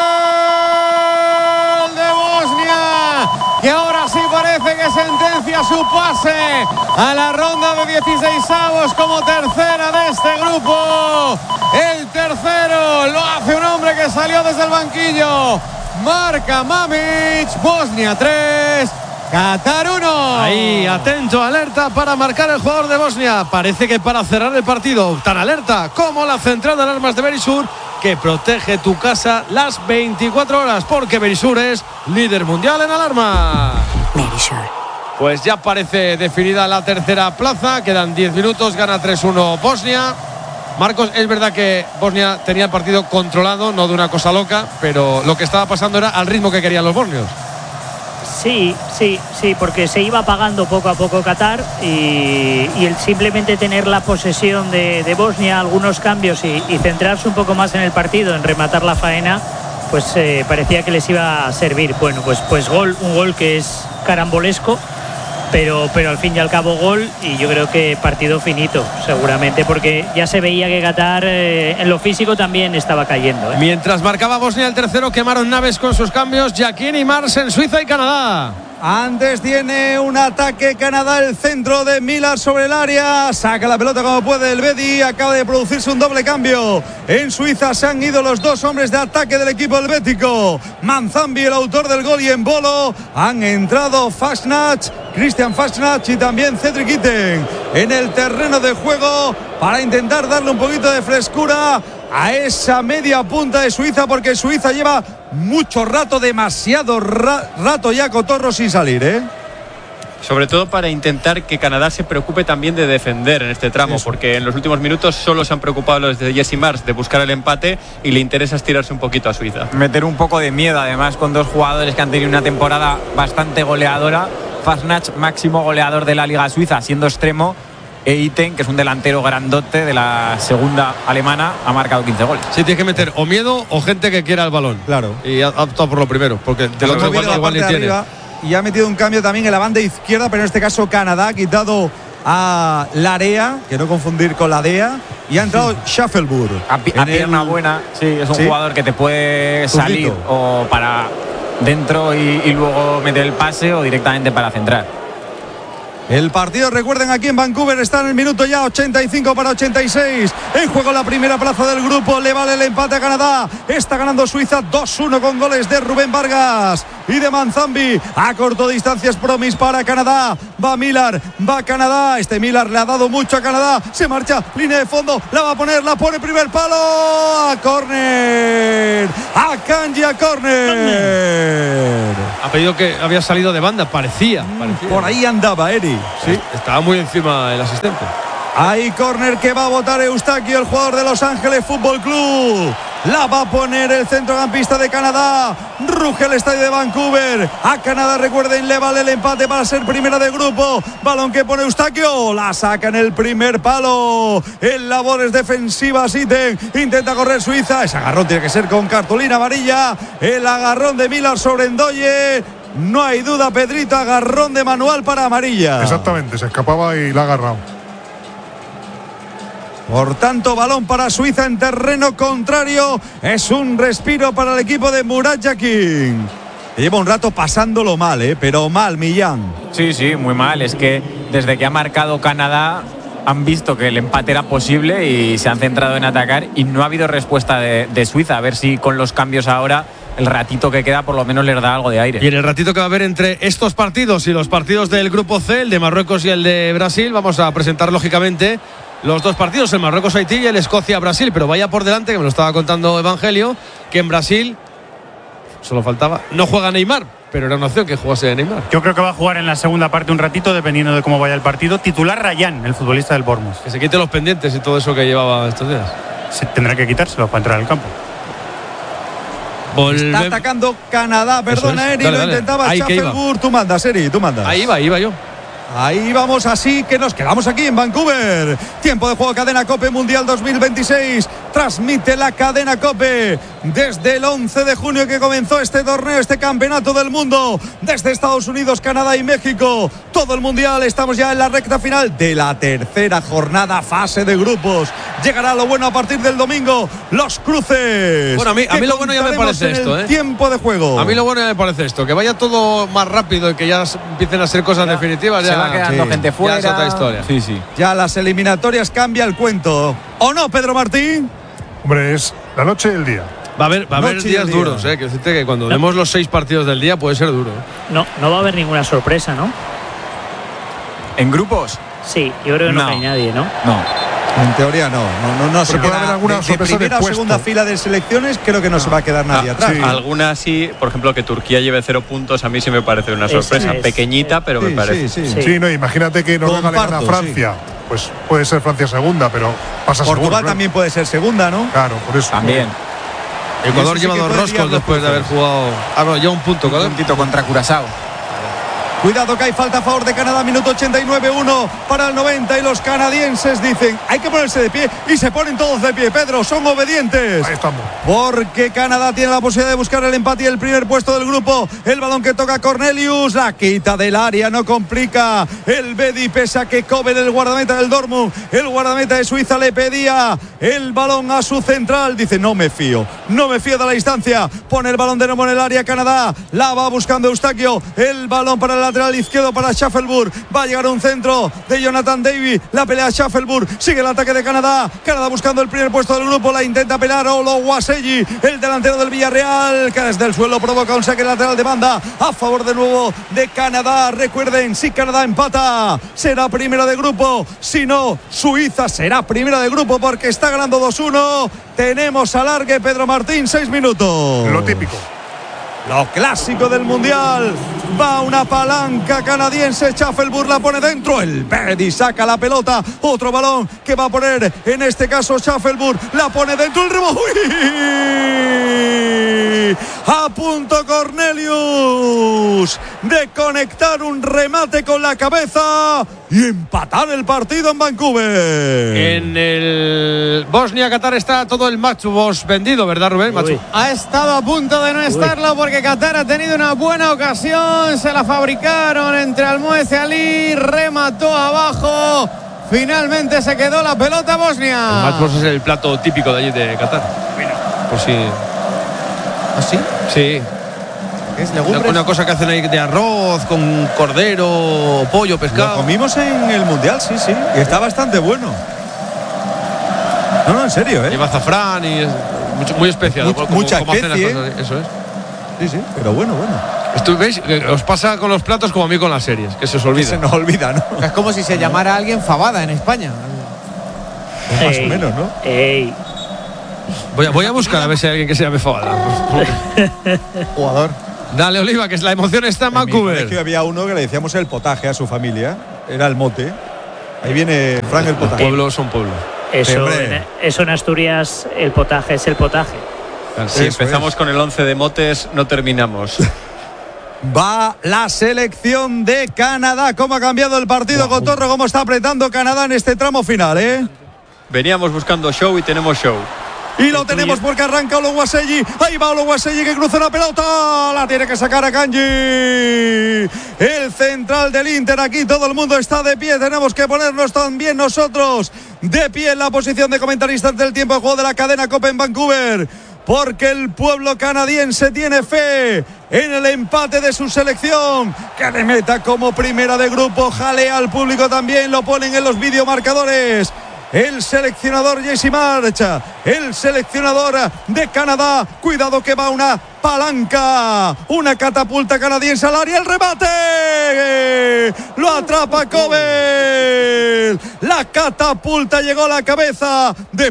gol de Bosnia! Que ahora sí parece que sentencia su pase a la ronda de dieciseisavos como tercera de este grupo. El tercero lo hace un hombre que salió desde el banquillo. Marca Mamić. Bosnia tres, Qatar uno. Ahí, atento, alerta para marcar el jugador de Bosnia. Parece que para cerrar el partido, tan alerta como la central de alarmas de Berisur, que protege tu casa las veinticuatro horas, porque Berisur es líder mundial en alarma. Berisur. Pues ya parece definida la tercera plaza. Quedan diez minutos, gana tres uno Bosnia. Marcos, es verdad que Bosnia tenía el partido controlado, no de una cosa loca, pero lo que estaba pasando era al ritmo que querían los bosnios. Sí, sí, sí, porque se iba apagando poco a poco Qatar y, y el simplemente tener la posesión de, de Bosnia, algunos cambios y, y centrarse un poco más en el partido, en rematar la faena, pues eh, parecía que les iba a servir. Bueno, pues, pues gol, un gol que es carambolesco, pero, pero al fin y al cabo gol, y yo creo que partido finito, seguramente, porque ya se veía que Qatar eh, en lo físico también estaba cayendo, ¿eh? Mientras marcaba Bosnia el tercero, quemaron naves con sus cambios Jaquín y Mars en Suiza y Canadá. Antes tiene un ataque Canadá, el centro de Millar sobre el área. Saca la pelota como puede el Bedi. Acaba de producirse un doble cambio. En Suiza se han ido los dos hombres de ataque del equipo helvético. Manzambi, el autor del gol, y en Bolo han entrado Fasnacht, Christian Fasnacht y también Cedric Itten en el terreno de juego para intentar darle un poquito de frescura a esa media punta de Suiza, porque Suiza lleva mucho rato, demasiado ra rato ya cotorro sin salir, ¿eh? Sobre todo para intentar que Canadá se preocupe también de defender en este tramo, Eso. porque en los últimos minutos solo se han preocupado los de Jesse Mars de buscar el empate y le interesa estirarse un poquito a Suiza. Meter un poco de miedo, además, con dos jugadores que han tenido una temporada bastante goleadora. Fasnacht, máximo goleador de la Liga Suiza, siendo extremo, e Itten, que es un delantero grandote de la segunda alemana, ha marcado quince goles. Sí, tienes que meter o miedo o gente que quiera el balón. Claro. Y ha optado por lo primero, porque del otro igual, igual ni tiene. Arriba, y ha metido un cambio también en la banda izquierda, pero en este caso Canadá ha quitado a Larea, que no confundir con la D E A, y ha entrado Schaffelburg. A, pi a pierna el... buena, sí, es un ¿Sí? jugador que te puede salir Turdito. o para dentro y, y luego meter el pase o directamente para centrar. El partido, recuerden, aquí en Vancouver está en el minuto ya ochenta y cinco para ochenta y seis. En juego la primera plaza del grupo. Le vale el empate a Canadá. Está ganando Suiza dos uno con goles de Rubén Vargas y de Manzambi. A corto distancia es Promis para Canadá. Va Millar, va Canadá. Este Millar le ha dado mucho a Canadá. Se marcha, línea de fondo, la va a poner, la pone primer palo. A córner. A Kanji a córner. Ha pedido que había salido de banda, parecía. parecía. Por ahí andaba Eri. Sí, estaba muy encima el asistente. Hay córner que va a botar Eustaquio, el jugador de Los Ángeles Fútbol Club. La va a poner el centrocampista de Canadá. Ruge el estadio de Vancouver. A Canadá, recuerden, le vale el empate para ser primera de grupo. Balón que pone Eustaquio. La saca en el primer palo. En labores defensivas, Iten. Intenta correr Suiza. Ese agarrón tiene que ser con cartulina amarilla. El agarrón de Millar sobre Ndoye. No hay duda, Pedrito. Agarrón de manual para amarilla. Exactamente, se escapaba y la ha agarrado. Por tanto, balón para Suiza en terreno contrario. Es un respiro para el equipo de Murat Yakin. Lleva un rato pasándolo mal, ¿eh? Pero mal, Millán. Sí, sí, muy mal. Es que desde que ha marcado Canadá han visto que el empate era posible y se han centrado en atacar y no ha habido respuesta de, de Suiza. A ver si con los cambios ahora, el ratito que queda por lo menos les da algo de aire. Y en el ratito que va a haber entre estos partidos y los partidos del grupo C, el de Marruecos y el de Brasil, vamos a presentar lógicamente los dos partidos, el Marruecos-Haití y el Escocia-Brasil. Pero vaya por delante, que me lo estaba contando Evangelio, que en Brasil solo faltaba, no juega Neymar, pero era una opción que jugase Neymar. Yo creo que va a jugar en la segunda parte un ratito, dependiendo de cómo vaya el partido. Titular Rayán, el futbolista del Bournemouth. Que se quite los pendientes y todo eso que llevaba estos días. Se tendrá que quitárselo para entrar al campo. Volve... Está atacando Canadá, perdona, es. Eri, dale, lo dale. intentaba Schaffelburg. Tú mandas, Eri, tú mandas. Ahí va, ahí va yo. Ahí vamos, así que nos quedamos aquí en Vancouver. Tiempo de juego, Cadena COPE Mundial dos mil veintiséis. Transmite la Cadena COPE desde el once de junio que comenzó este torneo, este campeonato del mundo. Desde Estados Unidos, Canadá y México. Todo el mundial, estamos ya en la recta final de la tercera jornada, fase de grupos. Llegará lo bueno a partir del domingo, los cruces. Bueno, a mí, a mí lo bueno ya me parece esto, ¿eh? Tiempo de juego. A mí lo bueno ya me parece esto, que vaya todo más rápido y que ya empiecen a ser cosas ya definitivas. Ya se va quedando sí, gente fuera. Ya es otra historia. Sí, sí. Ya las eliminatorias cambia el cuento. ¿O no, Pedro Martín? Hombre, es la noche y el día. Va a haber, va a haber días día. duros, ¿eh? Que decirte que cuando no. vemos los seis partidos del día puede ser duro. No, no va a haber ninguna sorpresa, ¿no? ¿En grupos? Sí, yo creo que no, no hay nadie, ¿no? No. En teoría no, no, no, no se queda alguna de, de primera o segunda fila de selecciones, creo que no, no. se va a quedar nadie ah, atrás. Sí. Algunas sí, por ejemplo, que Turquía lleve cero puntos, a mí sí me parece una sorpresa, es, pequeñita, es, pero sí, me parece. Sí, sí, sí. sí no, imagínate que Noruega le gana a Francia, sí. pues puede ser Francia segunda, pero pasa Portugal seguro, también ¿no? puede ser segunda, ¿no? Claro, por eso. También. Ecuador lleva dos roscos después de haber jugado. Ah, no, ya un punto, un puntito contra Curazao. Cuidado que hay falta a favor de Canadá, minuto ochenta y nueve, uno para el noventa y los canadienses dicen hay que ponerse de pie y se ponen todos de pie, Pedro, son obedientes. Ahí estamos. Porque Canadá tiene la posibilidad de buscar el empate y el primer puesto del grupo. El balón que toca Cornelius, la quita del área, no complica el Bedi, pese a que Coben, el guardameta del Dortmund, el guardameta de Suiza le pedía el balón a su central, dice no me fío, no me fío de la distancia, pone el balón de nuevo en el área Canadá, la va buscando Eustaquio, el balón para el lateral izquierdo para Schaffelburg, va a llegar un centro de Jonathan Davis, la pelea Schaffelburg, sigue el ataque de Canadá, Canadá buscando el primer puesto del grupo, la intenta pelear Oluwaseyi, el delantero del Villarreal, que desde el suelo provoca un saque lateral de banda a favor de nuevo de Canadá. Recuerden, si Canadá empata será primera de grupo, si no Suiza será primera de grupo porque está ganando dos uno. Tenemos alargue, Pedro Martín, seis minutos. Lo típico. Lo clásico del mundial. Va una palanca canadiense. Schaffelburg la pone dentro. El Bedi saca la pelota. Otro balón que va a poner en este caso Schaffelburg. La pone dentro. El rebote. A punto Cornelius de conectar un remate con la cabeza y empatar el partido en Vancouver. En el Bosnia-Qatar está todo el match box vendido, ¿verdad, Rubén? Machu. Ha estado a punto de no estarlo porque Qatar ha tenido una buena ocasión. Se la fabricaron entre Almoez y Ali. Remató abajo. Finalmente se quedó la pelota Bosnia. El match box es el plato típico de allí de Qatar. Por si. ¿Ah, sí? Sí. ¿Es legumbres? Una cosa que hacen ahí de arroz con cordero, pollo, pescado. Lo comimos en el mundial, sí, sí. Y está bastante bueno. No, no, en serio, ¿eh? Lleva azafrán y es muy, muy especial. Much, como, mucha como especie. Cosas, eso es. Sí, sí, pero bueno, bueno. Esto, ¿veis? Os pasa con los platos como a mí con las series, que se os olvida. Que se nos olvida, ¿no? Es como si se llamara a alguien Fabada en España. Ey, más o menos, ¿no? Ey. Voy a, voy a buscar a ver si hay alguien que se llame Fabada. Jugador. Dale, Oliva, que la emoción está en Vancouver. Es que había uno que le decíamos el potaje a su familia. Era el mote. Ahí viene Frank el potaje. Los pueblos son pueblos. Eso, en, eso en Asturias, el potaje es el potaje. Si empezamos con el once de motes, no terminamos. Va la selección de Canadá. ¿Cómo ha cambiado el partido, wow. Cotorro? ¿Cómo está apretando Canadá en este tramo final, eh? Veníamos buscando show y tenemos show. Y lo tenemos porque arranca Oluwaseyi. Ahí va Oluwaseyi que cruza la pelota. La tiene que sacar a Kanji. El central del Inter. Aquí todo el mundo está de pie. Tenemos que ponernos también nosotros de pie en la posición de comentaristas del tiempo de juego de la cadena COPE en Vancouver. Porque el pueblo canadiense tiene fe en el empate de su selección, que le meta como primera de grupo. Jalea al público también, lo ponen en los videomarcadores. El seleccionador Jesse March, el seleccionador de Canadá. Cuidado que va una palanca, una catapulta canadiense al área. El remate lo atrapa Cobel. La catapulta llegó a la cabeza de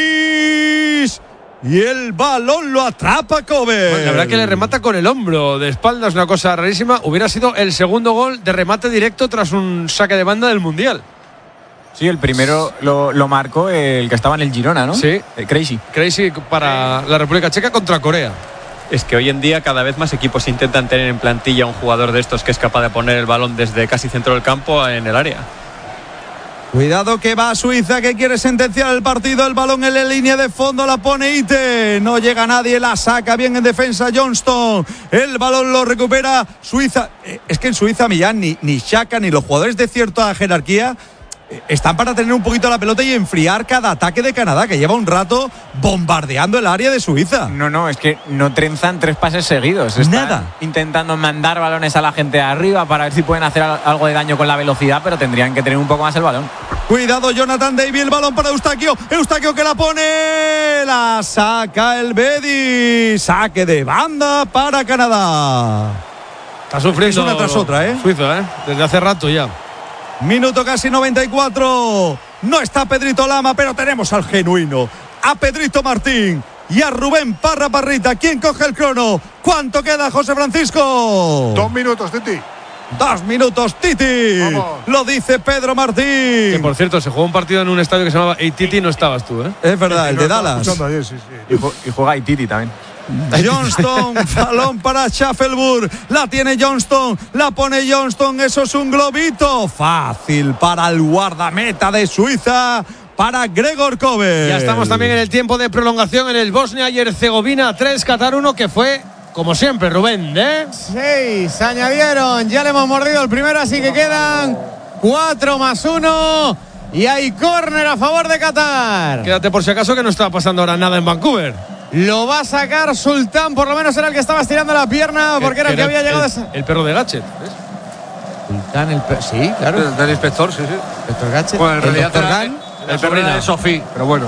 Promis. Y el balón lo atrapa Cobel. Bueno, la verdad que le remata con el hombro de espaldas, una cosa rarísima. Hubiera sido el segundo gol de remate directo tras un saque de banda del Mundial. Sí, el primero lo, lo marcó el que estaba en el Girona, ¿no? Sí. El Crazy. Crazy para la República Checa contra Corea. Es que hoy en día cada vez más equipos intentan tener en plantilla un jugador de estos que es capaz de poner el balón desde casi centro del campo en el área. Cuidado que va Suiza, que quiere sentenciar el partido. El balón en la línea de fondo, la pone Ite. No llega nadie, la saca bien en defensa Johnston. El balón lo recupera Suiza. Es que en Suiza, Millán, ni, ni Xhaka ni los jugadores de cierta jerarquía están para tener un poquito la pelota y enfriar cada ataque de Canadá, que lleva un rato bombardeando el área de Suiza. No, no, es que no trenzan tres pases seguidos. Están Nada. intentando mandar balones a la gente de arriba para ver si pueden hacer algo de daño con la velocidad, pero tendrían que tener un poco más el balón. Cuidado, Jonathan David, el balón para Eustaquio. Eustaquio que la pone. La saca el Bedi. Saque de banda para Canadá. Está sufriendo. Es una tras otra, ¿eh? Suiza, ¿eh? Desde hace rato ya. Minuto casi noventa y cuatro. No está Pedrito Lama, pero tenemos al genuino, a Pedrito Martín y a Rubén Parra Parrita. ¿Quién coge el crono? ¿Cuánto queda, José Francisco? Dos minutos, Titi. Dos minutos, Titi. Vamos. Lo dice Pedro Martín. Que por cierto, se jugó un partido en un estadio que se llamaba Ititi, no estabas tú, ¿eh? Es verdad, el de Dallas. Ayer, sí, sí. Y juega Ititi también. Johnston, balón para Schaffelburg. La tiene Johnston, la pone Johnston. Eso es un globito. Fácil para el guardameta de Suiza, para Gregor Kobel. Ya estamos también en el tiempo de prolongación en el Bosnia y Herzegovina tres, Qatar uno, que fue, como siempre, Rubén, ¿eh? Seis, añadieron. Ya le hemos mordido el primero, así que quedan cuatro más uno. Y hay córner a favor de Qatar. Quédate por si acaso que no está pasando ahora nada en Vancouver. Lo va a sacar Sultán, por lo menos era el que estaba estirando la pierna, porque era el que había llegado. El, el perro de Gatchet, ¿ves? Sultán, el perro. Sí, claro. El, del inspector, sí, sí. Inspector Gatchet. Bueno, en realidad el era, el, el perro de Sofía, pero bueno.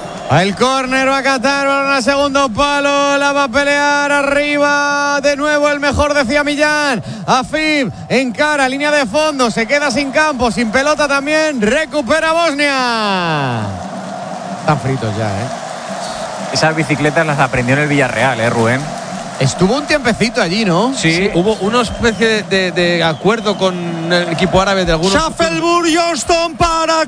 El córner va a Qatar, balón al segundo palo, la va a pelear arriba, de nuevo el mejor, decía Millán. Afib encara, línea de fondo, se queda sin campo, sin pelota también, recupera Bosnia. Están fritos ya, ¿eh? Esas bicicletas las aprendió en el Villarreal, ¿eh, Rubén? Estuvo un tiempecito allí, ¿no? Sí, sí, hubo una especie de, de, de acuerdo con el equipo árabe de algunos. Schaffelburg, Johnston para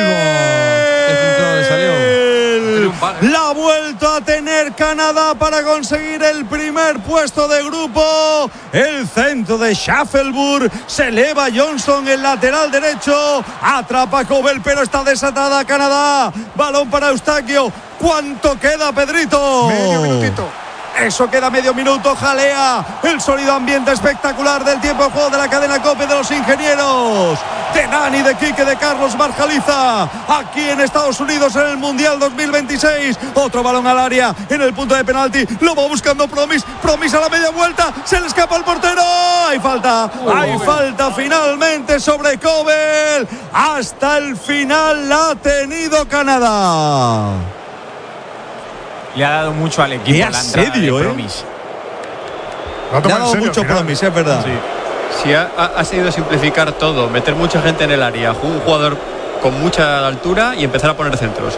Kobel. La ha vuelto a tener Canadá para conseguir el primer puesto de grupo. El centro de Schaffelburg, se eleva Johnston, el lateral derecho, atrapa Kobel, pero está desatada Canadá. Balón para Eustaquio. ¿Cuánto queda, Pedrito? Medio minutito. Eso queda medio minuto, jalea el sólido ambiente espectacular del tiempo de juego de la cadena COPE de los ingenieros, de Dani, de Quique, de Carlos Marjaliza, aquí en Estados Unidos en el Mundial dos mil veintiséis. Otro balón al área en el punto de penalti, lo va buscando Promis, Promis a la media vuelta, se le escapa al portero, hay falta, hay falta finalmente sobre Kobel. Hasta el final la ha tenido Canadá. Le ha dado mucho al equipo la entrada de Promis. ha dado mucho promis, es verdad. Sí. Si ha, ha, ha sido simplificar todo, meter mucha gente en el área, un jugador con mucha altura y empezar a poner centros.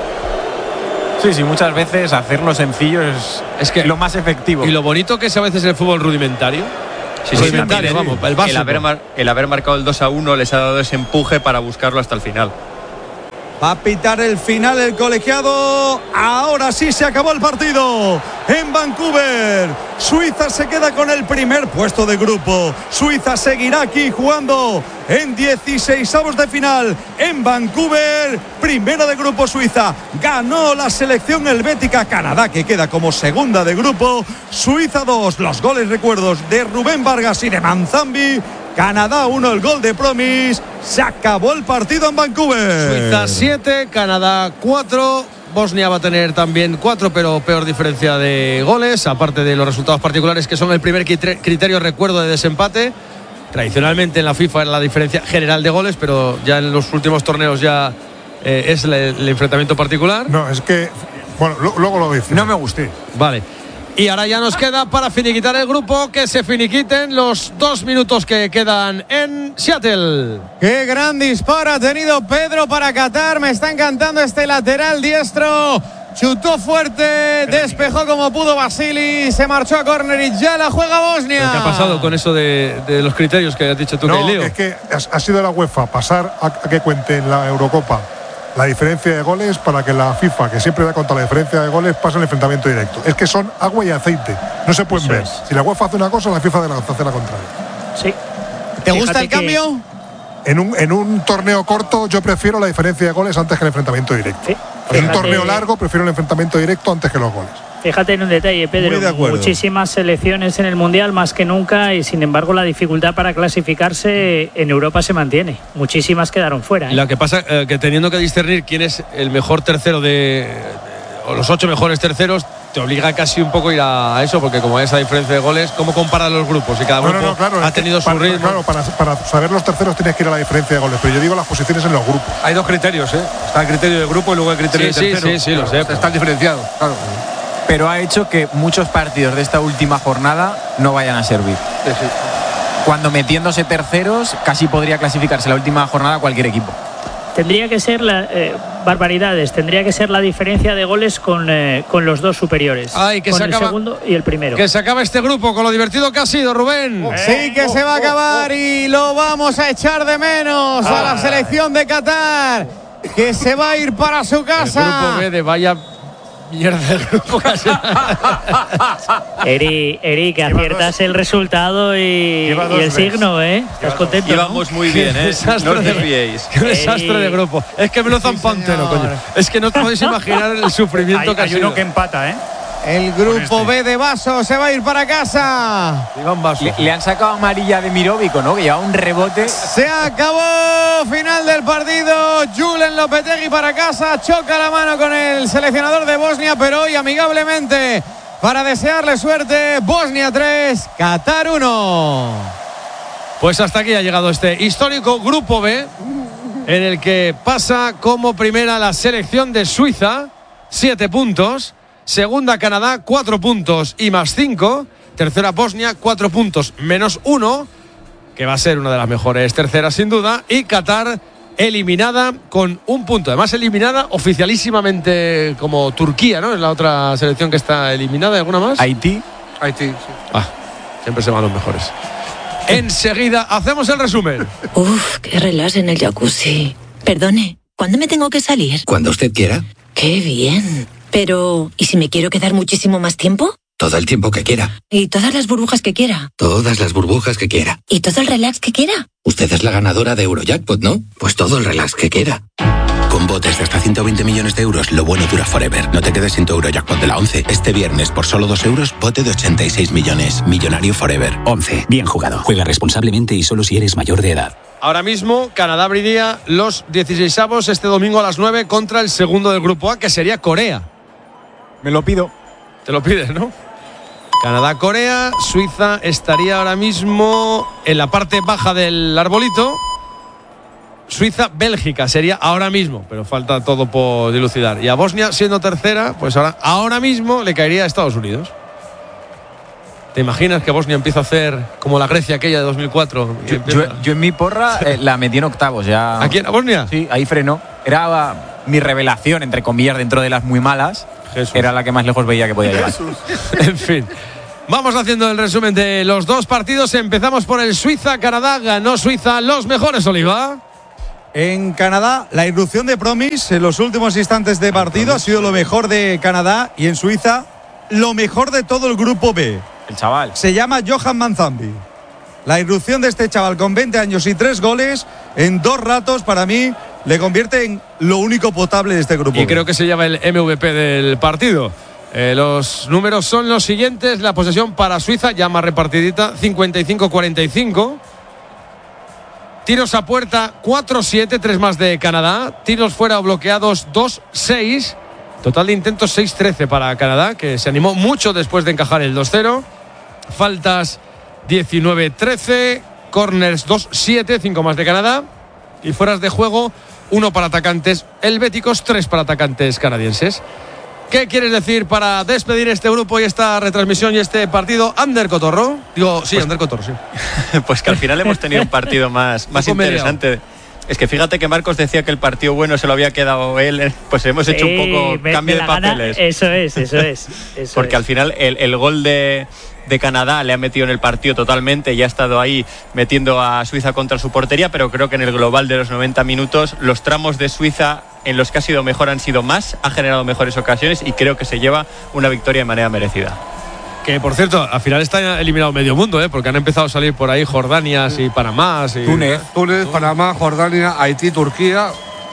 Sí, sí, muchas veces hacerlo sencillo es, es que lo más efectivo. Y lo bonito que es a veces el fútbol rudimentario. Sí, sí, rudimentario, sí, vamos, el, el, haber mar, el haber marcado el dos a uno les ha dado ese empuje para buscarlo hasta el final. Va a pitar el final el colegiado. Ahora sí se acabó el partido. En Vancouver, Suiza se queda con el primer puesto de grupo. Suiza seguirá aquí jugando en dieciseisavos de final. En Vancouver, primero de grupo Suiza. Ganó la selección helvética. Canadá, que queda como segunda de grupo. Suiza dos. Los goles, recuerdos, de Rubén Vargas y de Manzambi. Canadá uno, el gol de Promis. Se acabó el partido en Vancouver. Suiza siete, Canadá cuatro. Bosnia va a tener también cuatro, pero peor diferencia de goles, aparte de los resultados particulares, que son el primer criterio, recuerdo, de desempate. Tradicionalmente en la FIFA era la diferencia general de goles, pero ya en los últimos torneos ya eh, es el, el enfrentamiento particular. No, es que, bueno, lo, luego lo dice. No me gusté. Vale. Y ahora ya nos queda para finiquitar el grupo, que se finiquiten los dos minutos que quedan en Seattle. Qué gran disparo ha tenido Pedro para Qatar. Me está encantando este lateral diestro. Chutó fuerte, despejó como pudo Vasili, se marchó a córner y ya la juega Bosnia. ¿Qué ha pasado con eso de, de los criterios que has dicho tú, no, Leo? Es que ha sido la UEFA pasar a, a que cuente en la Eurocopa la diferencia de goles para que la FIFA, que siempre da contra la diferencia de goles, pase el enfrentamiento directo. Es que son agua y aceite, no se pueden Eso ver. Es. Si la UEFA hace una cosa, la FIFA hace la contraria. Sí. ¿Te gusta el que... cambio? En un, en un torneo corto yo prefiero la diferencia de goles antes que el enfrentamiento directo. Sí. En un torneo largo prefiero el enfrentamiento directo antes que los goles. Fíjate en un detalle, Pedro, muchísimas selecciones en el Mundial, más que nunca, y sin embargo la dificultad para clasificarse en Europa se mantiene. Muchísimas quedaron fuera. ¿eh? Lo que pasa eh, que teniendo que discernir quién es el mejor tercero de, o los ocho mejores terceros, te obliga casi un poco a ir a eso, porque como hay esa diferencia de goles, ¿cómo comparar los grupos? Y cada grupo no, no, no, claro, ha tenido su para, ritmo. Claro, para, para saber los terceros tienes que ir a la diferencia de goles, pero yo digo las posiciones en los grupos. Hay dos criterios, ¿eh? Está el criterio de grupo y luego el criterio sí, de tercero. Sí, sí, sí, lo sé. Están diferenciados, claro. Pero ha hecho que muchos partidos de esta última jornada no vayan a servir. Sí, sí. Cuando metiéndose terceros, casi podría clasificarse la última jornada cualquier equipo. Tendría que ser la, eh, barbaridades, tendría que ser la diferencia de goles con, eh, con los dos superiores. Ay, que con se el acaba, segundo y el primero. Que se acaba este grupo con lo divertido que ha sido, Rubén. Oh, sí, que oh, se va a acabar oh, oh. y lo vamos a echar de menos ah. a la selección de Qatar, que se va a ir para su casa. El grupo B de vaya mierda del grupo. Eri, Eri, que aciertas el resultado y, y el veces. signo, ¿eh? ¿Estás contento? Íbamos ¿no? muy bien, ¿eh? No os desviéis. Qué desastre de grupo. Es que me lo zampantero, sí, coño. Es que no os podéis imaginar el sufrimiento hay, que ha hay sido. uno que empata, ¿eh? El grupo este. B de Vaso se va a ir para casa. Le, le han sacado amarilla de Mirovico, ¿no? Que lleva un rebote. Se acabó. Final del partido. Julen Lopetegui para casa. Choca la mano con el seleccionador de Bosnia, pero hoy amigablemente para desearle suerte. Bosnia tres, Qatar uno. Pues hasta aquí ha llegado este histórico grupo B, en el que pasa como primera la selección de Suiza, siete puntos. Segunda Canadá, cuatro puntos y más cinco. Tercera Bosnia, cuatro puntos menos uno, que va a ser una de las mejores terceras sin duda. Y Qatar eliminada con un punto. Además eliminada oficialísimamente como Turquía, ¿no? Es la otra selección que está eliminada. ¿Alguna más? Haití. Haití, sí. Ah, siempre se van los mejores. Enseguida hacemos el resumen. Uf, qué relax en el jacuzzi. Perdone, ¿cuándo me tengo que salir? Cuando usted quiera. Qué bien. Pero, ¿y si me quiero quedar muchísimo más tiempo? Todo el tiempo que quiera. ¿Y todas las burbujas que quiera? Todas las burbujas que quiera. ¿Y todo el relax que quiera? Usted es la ganadora de Eurojackpot, ¿no? Pues todo el relax que quiera. Con botes de hasta ciento veinte millones de euros, lo bueno dura forever. No te quedes sin tu Eurojackpot de la once. Este viernes, por solo dos euros, bote de ochenta y seis millones. Millonario forever. once. Bien jugado. Juega responsablemente y solo si eres mayor de edad. Ahora mismo, Canadá abriría los dieciseisavos este domingo a las nueve contra el segundo del grupo A, que sería Corea. Me lo pido. Te lo pides, ¿no? Canadá-Corea. Suiza estaría ahora mismo en la parte baja del arbolito. Suiza-Bélgica sería ahora mismo, pero falta todo por dilucidar. Y a Bosnia, siendo tercera, pues ahora, ahora mismo le caería a Estados Unidos. ¿Te imaginas que Bosnia empieza a hacer como la Grecia aquella de dos mil cuatro? Yo, yo, yo en mi porra eh, la metí en octavos ya. ¿Aquí en Bosnia? Sí, ahí frenó. Era mi revelación, entre comillas, dentro de las muy malas. Jesús. Era la que más lejos veía que podía llegar. En fin. Vamos haciendo el resumen de los dos partidos. Empezamos por el Suiza-Canadá. Ganó Suiza. Los mejores, Oliva. En Canadá, la irrupción de Promise en los últimos instantes de partido ha sido lo mejor de Canadá, y en Suiza, lo mejor de todo el grupo B. El chaval. Se llama Johan Manzambi. La irrupción de este chaval con veinte años y tres goles en dos ratos, para mí, le convierte en lo único potable de este grupo Y B. creo que se llama el M V P del partido. Eh, los números son los siguientes. La posesión para Suiza, ya más repartidita, cincuenta y cinco cuarenta y cinco. Tiros a puerta, cuatro siete, tres más de Canadá. Tiros fuera o bloqueados, dos seis. Total de intentos, seis trece para Canadá, que se animó mucho después de encajar el dos cero. Faltas, diecinueve trece. Corners, dos siete, cinco más de Canadá. Y fueras de juego, uno para atacantes helvéticos, tres para atacantes canadienses. ¿Qué quieres decir para despedir este grupo y esta retransmisión y este partido? Ander Cotorro. Digo, sí, pues, Ander Cotorro, sí. Pues que al final hemos tenido un partido más, más interesante. Es que fíjate que Marcos decía que el partido bueno se lo había quedado él. Pues hemos hecho sí, un poco me, cambio me de papeles. Gana. Eso es, eso es. Eso Porque es. al final el, el gol de, de Canadá le ha metido en el partido totalmente y ha estado ahí metiendo a Suiza contra su portería, pero creo que en el global de los noventa minutos los tramos de Suiza en los que ha sido mejor han sido más, ha generado mejores ocasiones y creo que se lleva una victoria de manera merecida. Que, por cierto, al final está eliminado medio mundo, ¿eh? Porque han empezado a salir por ahí Jordanias y Panamá. Y... Túnez, Túnez, Panamá, Jordania, Haití, Turquía.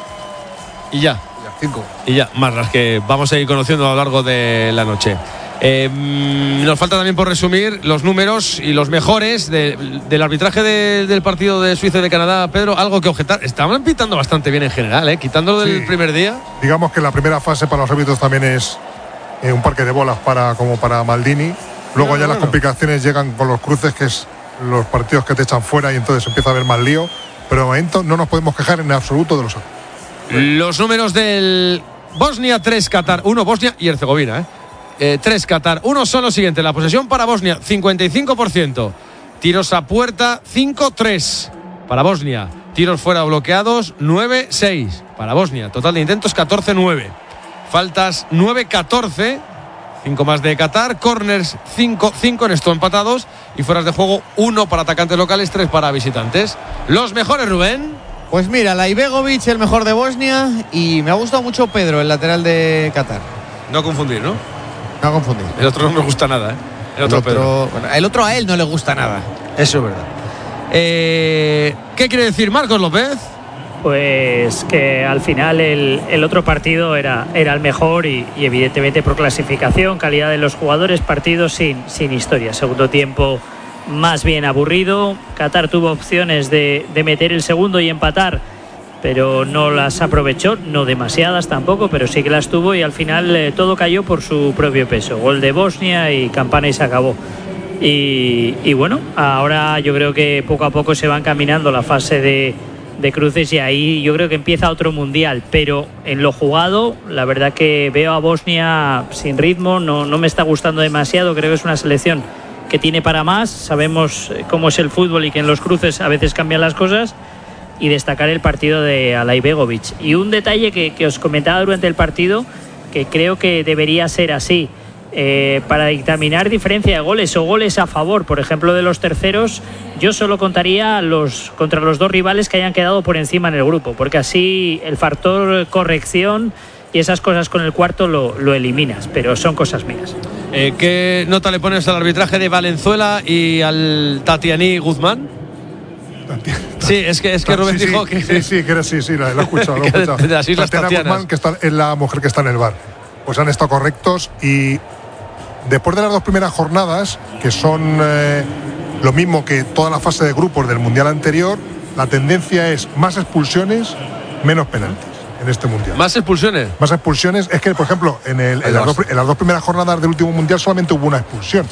Y ya. ya. Cinco. Y ya, más las que vamos a ir conociendo a lo largo de la noche. Eh, nos falta también por resumir los números y los mejores de, del arbitraje de, del partido de Suiza y de Canadá. Pedro, algo que objetar. Estaban pitando bastante bien en general, ¿eh? Quitándolo del sí. primer día. Digamos que la primera fase para los árbitros también es eh, un parque de bolas para, como para Maldini. Luego no, ya no, las no. complicaciones llegan con los cruces, que es los partidos que te echan fuera y entonces empieza a haber más lío. Pero de momento no nos podemos quejar en absoluto de los árbitros. Los números del Bosnia tres, Qatar uno, Bosnia y Herzegovina, ¿eh? Eh, tres Qatar uno son los siguientes. La posesión para Bosnia, cincuenta y cinco por ciento. Tiros a puerta, cinco tres para Bosnia. Tiros fuera bloqueados, nueve seis para Bosnia. Total de intentos, catorce nueve. Faltas, nueve catorce. cinco más de Qatar. Corners, cinco cinco en esto empatados. Y fueras de juego, uno para atacantes locales, tres para visitantes. Los mejores, Rubén. Pues mira, Laibegovic, el mejor de Bosnia. Y me ha gustado mucho Pedro, el lateral de Qatar. No confundir, ¿no? No confundir. El otro no me gusta nada, ¿eh? El otro, el otro, bueno, el otro a él no le gusta nada. Eso es verdad. Eh, ¿Qué quiere decir Marcos López? Pues que al final el, el otro partido era, era el mejor y, y evidentemente por clasificación, calidad de los jugadores, partidos sin, sin historia. Segundo tiempo más bien aburrido. Qatar tuvo opciones de, de meter el segundo y empatar, pero no las aprovechó, no demasiadas tampoco, pero sí que las tuvo y al final eh, todo cayó por su propio peso. Gol de Bosnia y campana y se acabó. Y, y bueno, ahora yo creo que poco a poco se va encaminando la fase de, de cruces y ahí yo creo que empieza otro mundial, pero en lo jugado la verdad que veo a Bosnia sin ritmo, no, no me está gustando demasiado, creo que es una selección que tiene para más, sabemos cómo es el fútbol y que en los cruces a veces cambian las cosas. Y destacar el partido de Alaibegovic. Y un detalle que, que os comentaba durante el partido, que creo que debería ser así, eh, para dictaminar diferencia de goles o goles a favor, por ejemplo, de los terceros, yo solo contaría los contra los dos rivales que hayan quedado por encima en el grupo, porque así el factor corrección y esas cosas con el cuarto lo, lo eliminas, pero son cosas mías. Eh, ¿Qué nota le pones al arbitraje de Valenzuela y al Tatiani Guzmán? Sí, es que, es que Rubén sí, dijo sí, que... Sí, sí, que era, sí, sí, la, la he escuchado. La he escuchado. De las Islas Tatiana Tatianas. Guzmán, que está, es la mujer que está en el bar. Pues han estado correctos y después de las dos primeras jornadas, que son eh, lo mismo que toda la fase de grupos del Mundial anterior, la tendencia es más expulsiones, menos penaltis en este Mundial. ¿Más expulsiones? Más expulsiones. Es que, por ejemplo, en, el, en, las, dos, en las dos primeras jornadas del último Mundial solamente hubo una expulsión.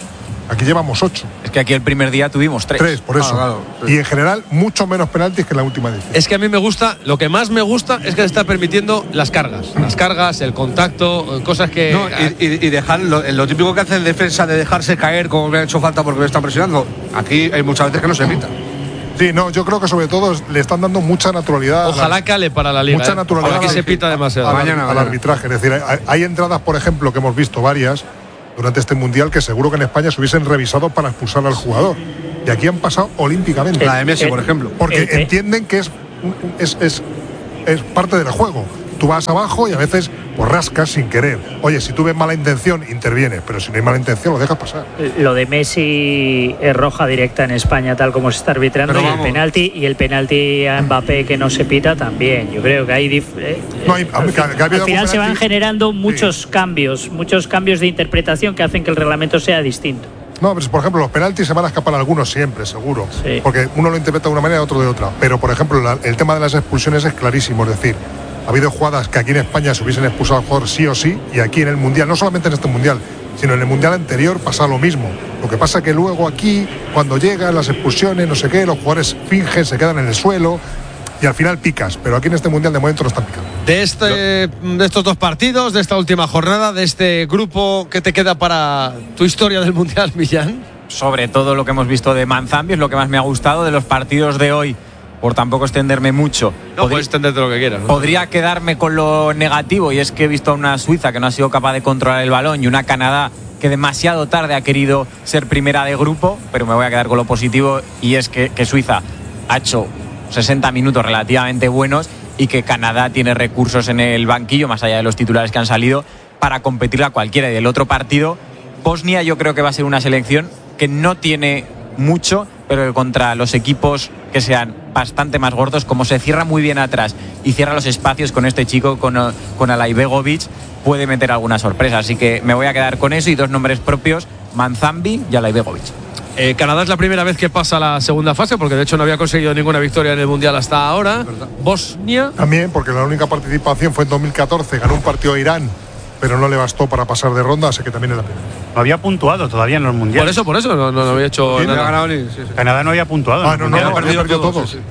Aquí llevamos ocho. Es que aquí el primer día tuvimos tres. Tres, por eso. Ah, claro, sí. Y en general, mucho menos penaltis que en la última edición. Es que a mí me gusta, lo que más me gusta es que se está permitiendo las cargas. Las cargas, el contacto, cosas que. No, y, y, y dejar lo, lo típico que hace en defensa de dejarse caer como me ha hecho falta porque me están presionando. Aquí hay muchas veces que no se evita. Sí, no, yo creo que sobre todo le están dando mucha naturalidad. Ojalá cale para la liga. Mucha ¿eh? naturalidad. Aquí se pita demasiado. Al, Mañana, al mañana. arbitraje. Es decir, hay, hay entradas, por ejemplo, que hemos visto varias durante este mundial que seguro que en España se hubiesen revisado para expulsar al jugador. Y aquí han pasado olímpicamente. La de Messi, el, por ejemplo. Porque el, el, entienden que es, es, es, es parte del juego. Tú vas abajo y a veces pues rascas sin querer. Oye, si tú ves mala intención, intervienes, pero si no hay mala intención, lo dejas pasar. Lo de Messi es roja directa en España, tal como se está arbitrando, Pero y el vamos. penalti y el penalti a Mbappé que no se pita también. Yo creo que hay, dif- eh, No hay- al, que- que ha habido al algún final se van penalti. generando muchos cambios, muchos cambios de interpretación que hacen que el reglamento sea distinto. No, pero por ejemplo, los penaltis se van a escapar algunos siempre, seguro. Sí. Porque uno lo interpreta de una manera y otro de otra. Pero, por ejemplo, la- el tema de las expulsiones es clarísimo. Es decir, ha habido jugadas que aquí en España se hubiesen expulsado al jugador sí o sí, y aquí en el Mundial, no solamente en este Mundial, sino en el Mundial anterior pasa lo mismo. Lo que pasa que luego aquí, cuando llegan las expulsiones, no sé qué, los jugadores fingen, se quedan en el suelo y al final picas. Pero aquí en este Mundial de momento no están picando. De, este, de estos dos partidos, de esta última jornada, de este grupo, ¿qué te queda para tu historia del Mundial, Millán? Sobre todo lo que hemos visto de Manzambi es lo que más me ha gustado de los partidos de hoy. Por tampoco extenderme mucho. No, Podría- puedes extenderte lo que quieras, ¿no? Podría quedarme con lo negativo, y es que he visto a una Suiza que no ha sido capaz de controlar el balón y una Canadá que demasiado tarde ha querido ser primera de grupo, pero me voy a quedar con lo positivo, y es que, que Suiza ha hecho sesenta minutos relativamente buenos y que Canadá tiene recursos en el banquillo, más allá de los titulares que han salido, para competir a cualquiera. Y del otro partido, Bosnia, yo creo que va a ser una selección que no tiene mucho, pero que contra los equipos que sean bastante más gordos, como se cierra muy bien atrás y cierra los espacios con este chico, con, con Alaibegovic, puede meter alguna sorpresa. Así que me voy a quedar con eso y dos nombres propios, Manzambi y Alaibegovic. Eh, Canadá es la primera vez que pasa a la segunda fase, porque de hecho no había conseguido ninguna victoria en el Mundial hasta ahora. Bosnia. También, porque la única participación fue en dos mil catorce, ganó un partido a Irán, pero no le bastó para pasar de ronda, así que también es la primera. No había puntuado todavía en los mundiales. Por eso, por eso, no, no, no había hecho Sí, nada. no ha ganado ni- sí, sí. Canadá no había puntuado. en Ah, los no, no, mundiales. no, perdido, perdido todo. Sí, sí.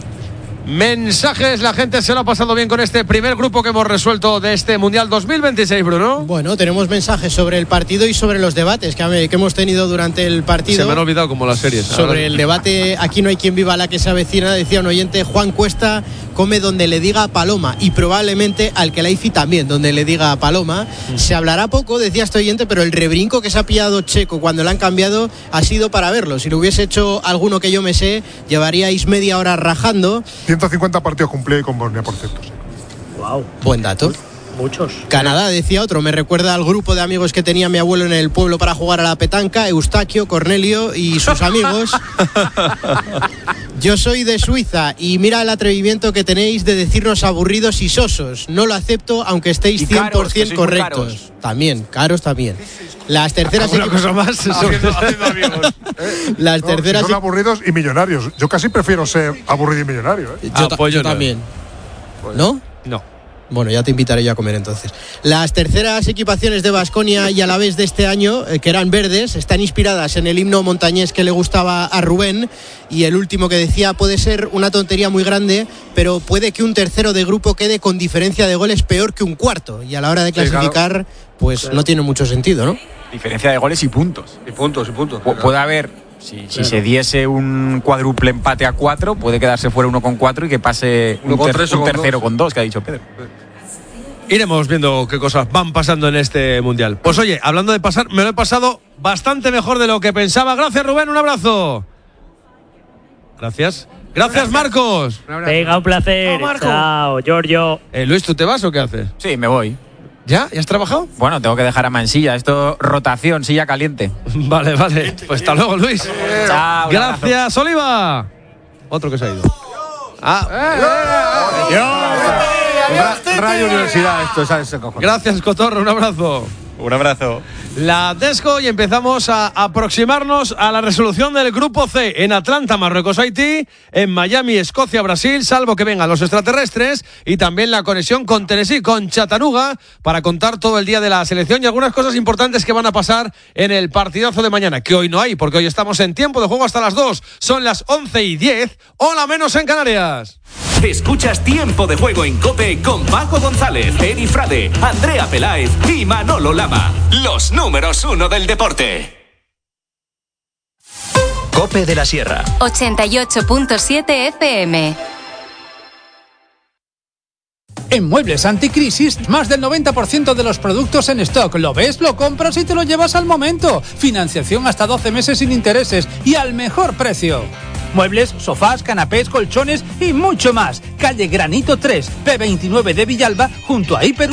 Mensajes, la gente se lo ha pasado bien con este primer grupo que hemos resuelto de este Mundial dos mil veintiséis, Bruno. Bueno, tenemos mensajes sobre el partido y sobre los debates que, que hemos tenido durante el partido. Se me han olvidado como las series. Sobre Ahora- el debate, aquí no hay quien viva la que se avecina, decía un oyente, Juan Cuesta come donde le diga Paloma, y probablemente al que la I F I también, donde le diga Paloma. Mm. Se hablará poco, decía este oyente, pero el rebrinco que se ha pillado Checo cuando le han cambiado ha sido para verlo. Si lo hubiese hecho alguno que yo me sé, llevaríais media hora rajando. ciento cincuenta partidos cumplió con Bosnia, por cierto. Sí. Wow, Buen dato. muchos. Canadá, decía otro, me recuerda al grupo de amigos que tenía mi abuelo en el pueblo para jugar a la petanca, Eustaquio, Cornelio y sus amigos. Yo soy de Suiza y mira el atrevimiento que tenéis de decirnos aburridos y sosos. No lo acepto aunque estéis Y cien caros, por ciento que sois muy correctos. caros. También, caros también. Las terceras ¿Alguna equipos- cosa más? Haciendo- haciendo amigos. Las No, terceras si son equi- aburridos y millonarios. Yo casi prefiero ser aburrido y millonario. ¿eh? Yo, Ah, ta- pues yo yo no. también. ¿No? No. Bueno, ya te invitaré yo a comer entonces. Las terceras equipaciones de Baskonia y Alavés de este año, eh, que eran verdes, están inspiradas en el himno montañés que le gustaba a Rubén, y el último que decía puede ser una tontería muy grande, pero puede que un tercero de grupo quede con diferencia de goles peor que un cuarto, y a la hora de Sí, claro. clasificar, pues no tiene mucho sentido, ¿no? Diferencia de goles y puntos. Y puntos, y puntos. Pu- puede haber, si, si se diese un cuádruple empate a cuatro, puede quedarse fuera uno con cuatro y que pase Uno un, con ter- tres o un con tercero dos. con dos, que ha dicho Pedro. Iremos viendo qué cosas van pasando en este Mundial. Pues oye, hablando de pasar, me lo he pasado bastante mejor de lo que pensaba. Gracias, Rubén, un abrazo. Gracias. Gracias, Marcos. Venga, un placer. Chao, Marco. Chao, Giorgio. Eh, Luis, ¿tú te vas o qué haces? Sí, me voy. ¿Ya? ¿Ya has trabajado? Bueno, tengo que dejar a Mansilla. Esto, rotación, silla caliente. Vale, vale. Pues hasta luego, Luis. Chao. un abrazo. Gracias, Oliva. Otro que se ha ido. Ah, Ra- Radio Universidad, esto es ese cojones. gracias, Cotorro. Un abrazo. Un abrazo. La Tesco y empezamos a aproximarnos a la resolución del grupo C. En Atlanta, Marruecos, Haití. En Miami, Escocia, Brasil, salvo que vengan los extraterrestres. Y también la conexión con Tennessee, con Chattanooga, para contar todo el día de la selección y algunas cosas importantes que van a pasar en el partidazo de mañana, que hoy no hay, porque hoy estamos en tiempo de juego hasta las dos. Son las once y diez, hora menos en Canarias. Escuchas Tiempo de Juego en COPE con Paco González, Eri Frade, Andrea Peláez y Manolo Lama. Los números uno del deporte. COPE de la Sierra. ochenta y ocho punto siete F M. En Muebles Anticrisis, más del noventa por ciento de los productos en stock. Lo ves, lo compras y te lo llevas al momento. Financiación hasta doce meses sin intereses y al mejor precio. Muebles, sofás, canapés, colchones y mucho más. Calle Granito tres, P veintinueve de Villalba, junto a Hiper